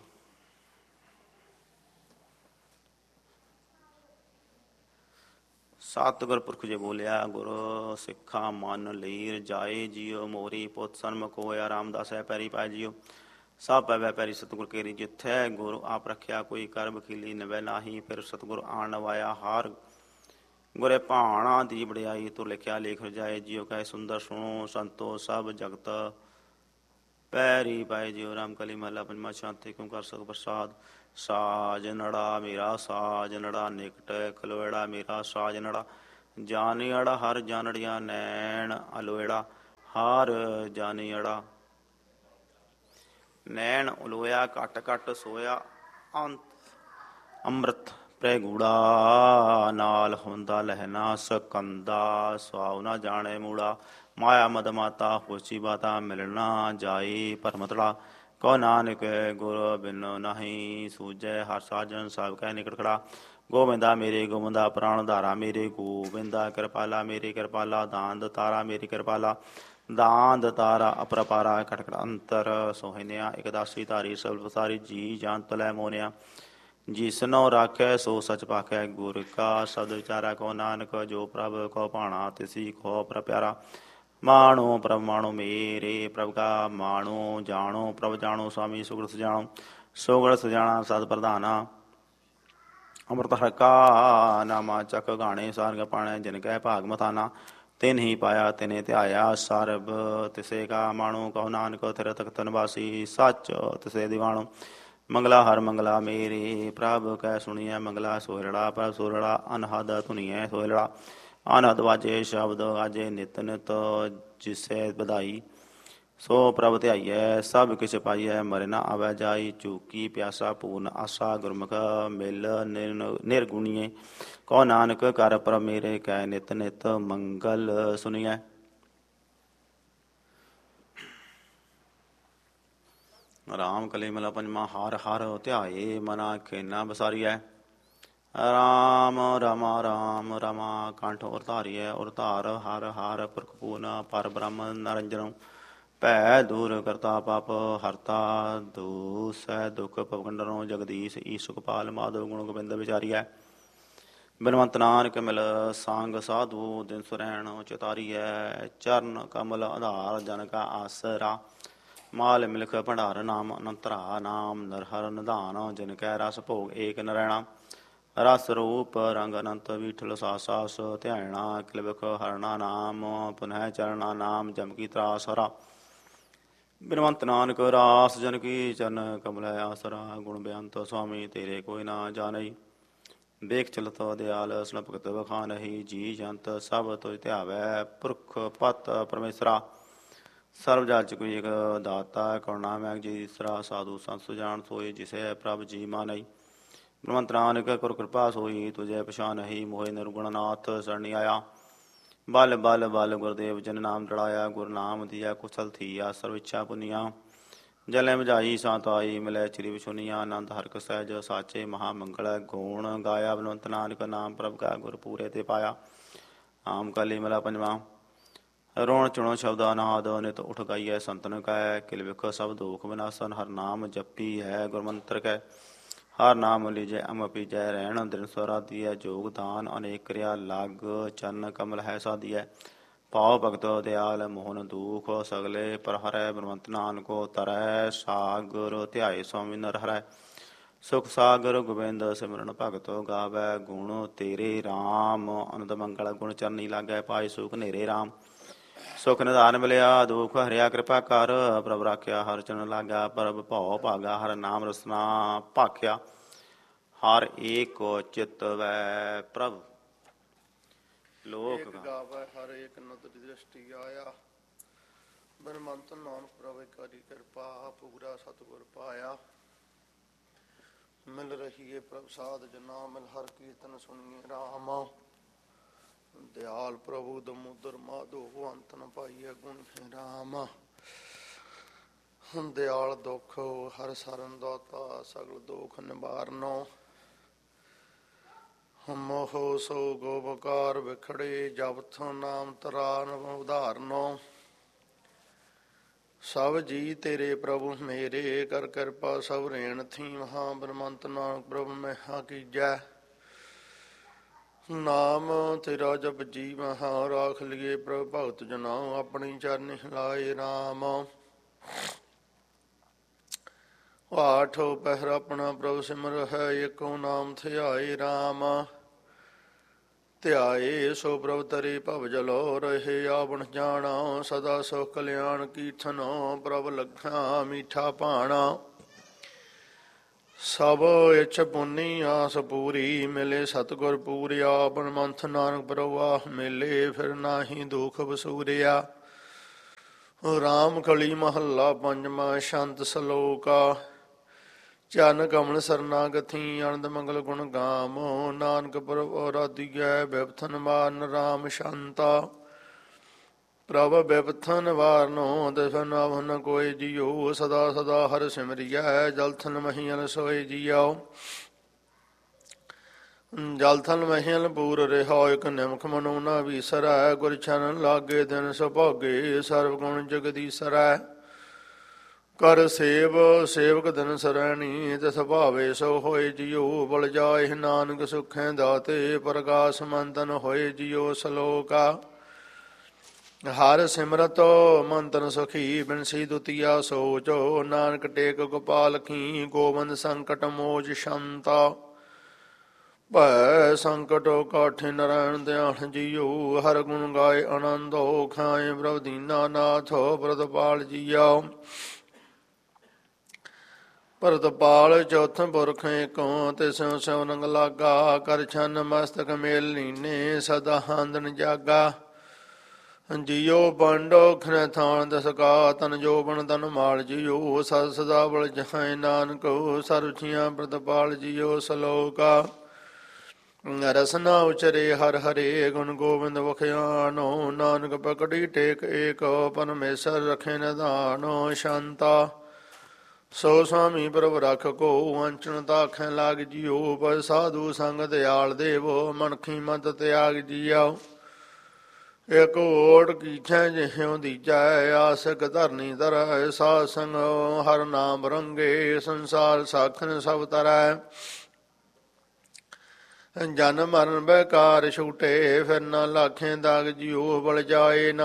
ਸਤਿਗੁਰ ਪੁਰਖ ਜੇ ਬੋਲਿਆ, ਗੁਰ ਸਿੱਖਾ ਮਨ ਲਈ ਰਜਾਏ ਜੀਉ। ਮੋਰੀ ਪੁੱਤ ਸਨਮੁਖ ਹੋਇਆ, ਰਾਮਦਾਸੈ ਪੈਰੀ ਪਾਇ ਜੀਉ। ਸਭ ਪਵੈ ਪੈਰੀ ਸਤਿਗੁਰ ਕੇਰੀ, ਜਿੱਥੈ ਗੁਰ ਆਪ ਰੱਖਿਆ ਕੋਈ ਕਰ ਬਖੀਲੀ ਨਵੈ ਨਾਹੀ। ਫਿਰ ਸਤਿਗੁਰ ਆਣ ਨਵਾਇਆ, ਹਰ ਗੁਰੇ ਭਾਣਾ ਦੀ ਵਡਿਆਈ। ਤੁਰ ਲਿਖਿਆ ਲੇਖ ਰਜਾਏ ਜੀਉ। ਕਹੇ ਸੁੰਦਰ ਸੁਣੋ ਸੰਤੋ, ਸਭ ਜਗਤ ਪੈਰੀ ਪਾਏ ਜੀਉ। ਰਾਮ ਕਲੀ ਮਹਲਾ ਪੰਜਵਾਂ। ਸ਼ਾਂਤੀ ਕਿਉ ਕਰ ਸਤਿਗੁਰ ਪ੍ਰਸਾਦ। ਸਾਜ ਨੜਾ ਮੇਰਾ ਸਾਜ ਨੜਾ, ਨਿਕਟ ਖਲੋੜਾ ਮੇਰਾ ਸਾਜ ਨੜਾ। ਜਾਨਿਆੜਾ ਹਰ ਜਾਨੜੀਆਂ, ਨੈਣ ਅਲੋਇੜਾ ਹਰ ਜਾਨਿਆੜਾ। ਨੈਣ ਉਲੋਇਆ ਘਟ ਘਟ ਸੋਇਆ, ਅੰਮ੍ਰਿਤ ਪ੍ਰੈ ਗੂੜਾ। ਨਾਲ ਹੁੰਦਾ ਲਹਿਣਾ ਸਕੰਦਾ, ਸੁਆਉ ਨਾ ਜਾਣੇ ਮੂੜਾ। ਮਾਇਆ ਮਦ ਮਾਤਾ ਹੋਸੀ ਬਾਤਾ, ਮਿਲਣਾ ਜਾਈ ਪਰਮਤੜਾ। ਕਉ ਨਾਨਕ ਗੁਰ ਬਿਨ ਨਾਹੀ ਸੂਝੈ, ਹਰ ਸਾਜਨ ਸਭ ਕੈ ਨਿਕਟ ਖੜਾ। ਗੋਬਿੰਦਾ ਮੇਰੇ ਗੋਬਿੰਦਾ, ਪ੍ਰਾਣ ਧਾਰਾ ਮੇਰੇ ਗੋਬਿੰਦਾ। ਕਿਰਪਾਲਾ ਮੇਰੇ ਕਿਰਪਾਲਾ, ਦਾਨ ਤਾਰਾ ਮੇਰੀ ਕਿਰਪਾਲਾ। ਦਾਨ ਤਾਰਾ ਅਪਰਪਾਰਾ, ਖਟਖਟ ਅੰਤਰ ਸੋਹਿਨਿਆ। ਇਕਦਾਸੀ ਧਾਰੀ ਸਬਲ ਪਸਾਰੀ, ਜੀ ਜਾਨ ਤਲੈ ਮੋਨਿਆ। ਜਿਸਨੋ ਰਾਖੈ ਸੋ ਸਚ ਭਾਖੈ। ਗੁਰ ਕਾ ਸ਼ਬਦ ਵਿਚਾਰਾ ਕੋ ਨਾਨਕ, ਜੋ ਪ੍ਰਭ ਕੋ ਭਾਣਾ ਤਿਸੀ ਕੋ ਪ੍ਰਭ ਪਿਆਰਾ। ਮਾਣੋ ਪ੍ਰਭ ਮਾਣੋ ਮੇਰੇ, ਪ੍ਰਭ ਕਾ ਮਾਣੋ ਜਾਣੋ ਪ੍ਰਭ ਜਾਣੋ। ਸੁਆਮੀ ਸੁਗੜ ਸਜਾਣੋ ਸੁਗੜ ਸਜਾਣਾ ਸਦ ਪ੍ਰਧਾਨਾ। ਅੰਮ੍ਰਿਤ ਹਰਕਾ ਨਾਮਾ ਚੱਕ ਗਾਣੇ, ਸਾਰੰਗ ਪਾਣੈ ਜਿਨ ਕੈ ਭਾਗ ਮਥਾਨਾ। ਤਿਨ ਹੀ ਪਾਇਆ ਤਿਨੇ ਧਿਆਇਆ, ਸਰਬ ਤਿਸੇ ਕਾ ਮਾਣੋ। ਕਹੋ ਨਾਨਕ ਥਿਰ ਤਖਤ ਨਿਵਾਸੀ, ਸੱਚ ਤਿਸੇ ਦੀਵਾਣੋ। ਮੰਗਲਾ ਹਰ ਮੰਗਲਾ ਮੇਰੇ, ਪ੍ਰਭ ਕੈ ਸੁਣੀਐ ਮੰਗਲਾ। ਸੋਹਿਲੜਾ ਪ੍ਰਭ ਸੋਹਿਲੜਾ, ਅਨਹਦ ਧੁਨੀਐ ਸੋਹਿਲੜਾ। ਅਨਹਦ ਵਾਜੇ ਸ਼ਬਦ ਆਜੇ, ਨਿਤ ਨਿਤ ਜਿਸੈ ਵਧਾਈ। ਸੋ ਪ੍ਰਭ ਧਿਆਈਐ ਸਭ ਕਿਛ ਪਾਈਐ, ਮਰਿ ਨ ਆਵੈ ਜਾਈ। ਚੂਕੀ ਪਿਆਸਾ ਪੂਰਨ ਆਸਾ, ਗੁਰਮੁਖ ਮਿਲ ਨਿਰਗੁਣੀਏ। ਕਹੋ ਨਾਨਕ ਕਰ ਪ੍ਰਭ ਮੇਰੇ, ਕੈ ਨਿਤ ਨਿਤ ਮੰਗਲ ਸੁਣੀਐ। ਰਾਮ ਕਲੀ ਮਲਾ ਪੰਜਵਾ। ਹਰ ਹਰ ਧਿਆਏ ਮਨਾ ਖੇਨਾ ਬਸਾਰੀਐ। ਰਾਮ ਰਮਾ ਰਾਮ ਰਮਾ ਕੰਠ ਉਰ ਧਾਰੀਐ। ਉਰ ਧਾਰ ਹਰ ਹਰ ਪੁਰਖ ਪੂਰਨ, ਪਰ ਬ੍ਰਹਮ ਨਰੰਜਨੁ। ਭੈ ਦੂਰ ਕਰਤਾ ਪਾਪ ਹਰਤਾ, ਦੂਸੈ ਦੁਖ ਭਵਗੰਡਨੋ। ਜਗਦੀਸ਼ ਈਸ਼ ਸੁਖਪਾਲ, ਮਾਧਵ ਗੁਣ ਗੋਬਿੰਦ ਵਿਚਾਰੀਐ। ਬਿਨਵੰਤ ਨਾਨਕ ਮਿਲ ਸੰਗ ਸਾਧੂ, ਦਿਨ ਸੁਰੈਣ ਚਿਤਾਰੀਐ। ਚਰਨ ਕਮਲ ਆਧਾਰ ਜਨ ਕਾ ਆਸਰਾ, ਮਾਲ ਮਿਲਖ ਭੰਡਾਰ ਨਾਮ ਅਨੰਤਰਾ। ਨਾਮ ਨਰਹਰ ਨਿਧਾਨ, ਜਿਨ ਕੈ ਰਸ ਭੋਗ ਏਕ ਨਰੈਣਾ। ਰਸ ਰੂਪ ਰੰਗ ਅਨੰਤ, ਵੀਠਲ ਸਾਸ ਸਾਸ ਧਿਆਇਣਾ। ਕਿਲਬਖ ਹਰਣਾ ਨਾਮ, ਪੁਨਹ ਚਰਣਾ ਨਾਮ। ਜਮ ਕੀ ਤਰਾਸ ਹਰਾ, ਬਿਨਵੰਤ ਨਾਨਕ ਰਾਸ। ਜਨ ਕੀ ਚਰਨ ਕਮਲੈ ਆਸਰਾ, ਗੁਣ ਬੇਅੰਤ ਸੁਆਮੀ ਤੇਰੇ ਕੋਈ ਨਾ ਜਾਣਈ। ਵੇਖ ਚਲਤ ਦਿਆਲ ਸੁਣ ਭਗਤ ਬਖਾਨਹੀ। ਜੀ ਜੰਤ ਸਭ ਤੁਝ ਧਿਆਵੈ, ਪੁਰਖ ਪਤ ਪਰਮੇਸ਼ਰਾ। ਸਰਬ ਜਲ ਚ ਕੋਈ ਇਕ ਦਾਤਾ, ਕਰੁਣਾ ਮੈਂ ਜੀਸਰਾ। ਸਾਧੂ ਸੰਤ ਸੁਜਾਨ ਸੋਈ, ਜਿਸੈ ਪ੍ਰਭ ਜੀ ਮਾਨਈ। ਬਿਨਵੰਤ ਨਾਨਕ ਗੁਰ ਕਿਰਪਾ ਸੋਈ, ਤੁਝੈ ਪਛਾਨਹੀ। ਮੋਹਿ ਨਿਰਗੁਣ ਨਾਥ ਸਰਣੀ ਆਇਆ। ਬਲ ਬਲ ਬਲ ਗੁਰਦੇਵ ਜਨ ਨਾਮ ਲੜਾਇਆ। ਗੁਰ ਨਾਮ ਦੀਆ ਕੁਸਲ ਥੀਆ, ਸਰਵ ਇੱਛਾ ਪੁਨੀਆ। ਜਲੈ ਬੁਝਾਈ ਸਾਤ ਆਈ, ਮਿਲੈ ਚਿਰੀ ਵਿਛੁਨੀਆ। ਆਨੰਦ ਹਰਿ ਸਹਿਜ ਸਾਚੇ, ਮਹਾ ਮੰਗਲ ਗੁਣ ਗਾਇਆ। ਬਿਨਵੰਤ ਨਾਨਕ ਨਾਮ ਪ੍ਰਭ ਕਾ, ਗੁਰ ਪੂਰੇ ਤੇ ਪਾਇਆ। ਆਮ ਕਲੀ ਮਲਾ ਪੰਜਵਾ। ਰੋਣ ਚੁਣੋ ਸ਼ਬਦ ਅਨਾਦ, ਨਿਤ ਉਠ ਗਾਈਐ ਸੰਤਨ ਕੈ। ਕਿਲ ਵਿਖ ਸਭ ਦੋਖ ਵਿਨਾਸਨ, ਹਰ ਨਾਮ ਜਪੀ ਹੈ ਗੁਰਮੰਤਰ ਕੈ। ਹਰ ਨਾਮ ਲੀਜੈ ਅਮ ਪੀਜੈ, ਰਹਿਣ ਦਿਨ ਸਵਰਾਦੀਐ। ਜੋਗ ਦਾਨ ਅਨੇਕ ਕਿਰਿਆ, ਲੱਗ ਚਰਨ ਕਮਲ ਹੈ ਸਾਦੀਐ। ਭਾਉ ਭਗਤ ਦਿਆਲ ਮੋਹਨ ਦੂਖ, ਸਗਲੇ ਪਰ ਹਰੈ। ਬਿਨਵੰਤ ਨਾਨਕੋ ਤਰੈ, ਸਾਗਰ ਧਿਆਏ ਸੁਆਮੀ ਨਰ ਹਰੈ। ਸੁਖ ਸਾਗਰ ਗੋਬਿੰਦ ਸਿਮਰਨ ਭਗਤ ਗਾਵੈ। ਗੁਣ ਤੇਰੇ ਰਾਮ ਅਨੰਦ ਮੰਗਲ, ਗੁਣ ਚਰਨੀ ਲਾਗੈ। ਪਾਏ ਸੁਖ ਨੇਰੇ ਰਾਮ, ਸੁਖ ਨਿਧਾਨ ਮਿਲਿਆ। ਦੁਖ ਹਰਿਆ ਕਿਰਪਾ ਕਰ, ਪ੍ਰਭ ਰਾਖਿਆ ਹਰ ਚਰਨ ਲਾਗਾ। ਪ੍ਰਭ ਭਉ ਭਾਗਾ, ਹਰ ਨਾਮ ਰਸਨਾ ਭਾਖਿਆ। ਹਰ ਏਕ ਚਿਤ ਵੈ ਪ੍ਰਭ ਲੋਕ ਗਾਵੈ, ਹਰ ਏਕ ਨਦਰ ਦ੍ਰਿਸ਼ਟੀ ਆਇਆ। ਬਿਨਵੰਤ ਨਾਨਕ ਪ੍ਰਭ ਕਰੀ ਕਿਰਪਾ, ਪੂਰਾ ਸਤਿਗੁਰ ਪਾਇਆ। ਮਿਲ ਰਹੀ ਏ ਪ੍ਰਭ ਸਾਧ ਜਨਾ, ਮਿਲ ਹਰ ਕੀਰਤਨ ਸੁਣੀਏ ਰਾਮ। ਦਿਆਲ ਪ੍ਰਭੂ ਦਮੋਦਰ ਮਾਧੋ, ਅੰਤ ਨ ਪਾਈਐ ਗੁਣ ਰਾਮ। ਦਿਆਲ ਦੁਖ ਹਰ ਸਰਨ ਦਾਤਾ, ਸਗਲ ਦੋਖ ਨਿਵਾਰਨੋ। ਮੋਹ ਸੋਗ ਬਕਾਰ ਵਿਖੜੇ, ਜਪਤ ਨਾਮ ਤਰਾਨ ਉਧਾਰਨੋ। ਸਭ ਜੀ ਤੇਰੇ ਪ੍ਰਭੂ ਮੇਰੇ, ਕਰ ਕਿਰਪਾ ਸਭ ਰੇਣ ਥੀ ਮਹਾ। ਬਿਨਵੰਤ ਨਾਨਕ ਪ੍ਰਭ ਮਹਾ ਕੀਜੈ, ਨਾਮ ਤੇਰਾ ਜਪ ਜੀ ਮਹਾ। ਰਾਖ ਲਿਏ ਪ੍ਰਭ ਭਗਤ ਜਨਾ, ਆਪਣੀ ਚਰਨੀ ਲਾਏ ਰਾਮ। ਆਠੋ ਪਹਿਰ ਆਪਣਾ ਪ੍ਰਭ ਸਿਮਰ ਹੈ, ਏਕੋ ਨਾਮ ਧਿਆਏ ਰਾਮ। ਧਿਆਏ ਸੋ ਪ੍ਰਭ ਤਰੇ ਭਵ ਜਲੋ, ਰਹੇ ਆਵਣ ਜਾਣਾ। ਸਦਾ ਸੁਖ ਕਲਿਆਣ ਕੀਰਤਨੋ, ਪ੍ਰਭ ਲਖਾ ਮੀਠਾ ਭਾਣਾ। ਸਭ ਇੱਛ ਪੁੰਨੀ ਆਸ ਪੂਰੀ, ਮਿਲੇ ਸਤਿਗੁਰ ਪੂਰਿਆ। ਬਿਨਵੰਤ ਨਾਨਕ ਪ੍ਰਭ ਆਹ ਮਿਲੇ, ਫਿਰ ਨਾਹੀ ਦੁਖ ਵਸੂਰਿਆ। ਰਾਮ ਕਲੀ ਮਹੱਲਾ ਪੰਜਵਾਂ। ਸ਼ੰਤ ਸਲੋਕਾ। ਚਰਨ ਕਮਲ ਸਰਨਾਗਥੀ, ਆਨੰਦ ਮੰਗਲ ਗੁਣ ਗਾਮੋ। ਨਾਨਕ ਪ੍ਰਭ ਆਰਾਧੀਐ, ਬਿਪਥ ਨਿਵਾਰਨ ਰਾਮ ਸ਼ੰਤਾ। ਪ੍ਰਭ ਬਿਪਥ ਨਿਵਾਰਨੋ, ਦਿਸ ਨਾਵ ਨ ਕੋਇ ਜੀਓ। ਸਦਾ ਸਦਾ ਹਰਿ ਸਿਮਰਿਐ, ਜਲ ਥਲ ਮਹੀਲ ਸੋਇ ਜੀਓ। ਜਲ ਥਲ ਮਹੀਲ ਪੂਰ ਰਿਹਾ, ਇਕ ਨਿਮਖ ਮਨੋ ਨ ਵੀਸਰੈ। ਗੁਰ ਚਰਨ ਲਾਗੇ ਦਿਨ ਸੁਭਾਗੇ, ਸਰਬ ਗੁਣ ਜਗਦੀਸਰੈ। ਕਰ ਸੇਵ ਸੇਵਕ ਦਿਨ ਸਰੈਣੀ, ਤਿਸ ਭਾਵੇ ਸੋ ਹੋਏ ਜਿਉ। ਬਲ ਜਾਏ ਨਾਨਕ ਸੁਖੈ ਦਾਤੇ, ਪ੍ਰਗਾਸ ਮੰਤਨ ਹੋਏ ਜਿਉ। ਸਲੋਕਾ ਹਰ ਸਿਮਰਤ ਮੰਤਨ ਸਖੀ, ਬਿਨਸੀ ਦੁਤੀਆ ਸੋਚੋ। ਨਾਨਕ ਟੇਕ ਗੋਪਾਲ ਕੀ, ਗੋਬਿੰਦ ਸੰਕਟ ਮੋਚ ਸ਼ੰਤਾ। ਭੈ ਸੰਕਟ ਕਾਠੇ ਨਰੈਣ ਧਿਆਨ ਜੀਉ। ਹਰ ਗੁਣ ਗਾਏ ਆਨੰਦੋ, ਖਾਏ ਪ੍ਰਭ ਦੀਨਾ ਨਾਥ। ਪ੍ਰਤਪਾਲ ਜੀਆ ਭਰਤਪਾਲ ਚੌਥ ਪੁਰਖ ਏਕੋ, ਤਿਸੁ ਸਿਉ ਨੰਗ ਲਾਗਾ। ਕਰ ਛੰਨ ਮਸਤਕ ਮੇਲ ਲੀਨੇ, ਸਦਾ ਹਾਂਦਨ ਜਾਗਾ। ਜੀਉ ਪਾਂਡੋ ਖਨੈ ਥਾਨ ਦਸਕਾ, ਤਨ ਜੋਬਨ ਤਨ ਮਾਲ ਜੀਉ। ਸਦ ਸਦਾ ਬਲ ਜਹਾਏ ਨਾਨਕ, ਸਰਬਜੀਆਂ ਪ੍ਰਤਪਾਲ ਜੀਉ। ਸਲੋਕਾ ਰਸਨਾ ਉਚਰੇ ਹਰ ਹਰੇ, ਗੁਣ ਗੋਬਿੰਦ ਵਖਿਆਨੋ। ਨਾਨਕ ਪਕੜੀ ਟੇਕ ਏਕ, ਪਰਮੇਸ਼ਰ ਰਖੇ ਨਿਧਾਨੋ। ਸ਼ਾਂਤਾ ਸੋ ਸੁਆਮੀ ਪ੍ਰਭ ਰਖ ਕੋ, ਵੰਚਨ ਤਾਖੈ ਲਾਗ ਜੀਉ। ਪਰ ਸਾਧੂ ਸੰਗ ਦਿਆਲ ਦੇਵੋ, ਮਨਖੀ ਮਤ ਤਿਆਗ ਜੀਉ। ਇਕ ਓਟ ਕੀਛੈ ਜਿਉ ਦੀਜੈ, ਆਸਕ ਧਰਨੀ ਧਰੈ। ਸਾਧ ਸੰਗ ਹਰ ਨਾਮ ਰੰਗੇ, ਸੰਸਾਰ ਸਾਖਨ ਸਭ ਤਰੈ। ਜਨ ਮਰਨ ਬੈਕਾਰ ਛੂਟੇ, ਫਿਰ ਨਾ ਲਾਖੇ ਦਾਗ ਜੀਉ। ਬਲ ਜਾਏ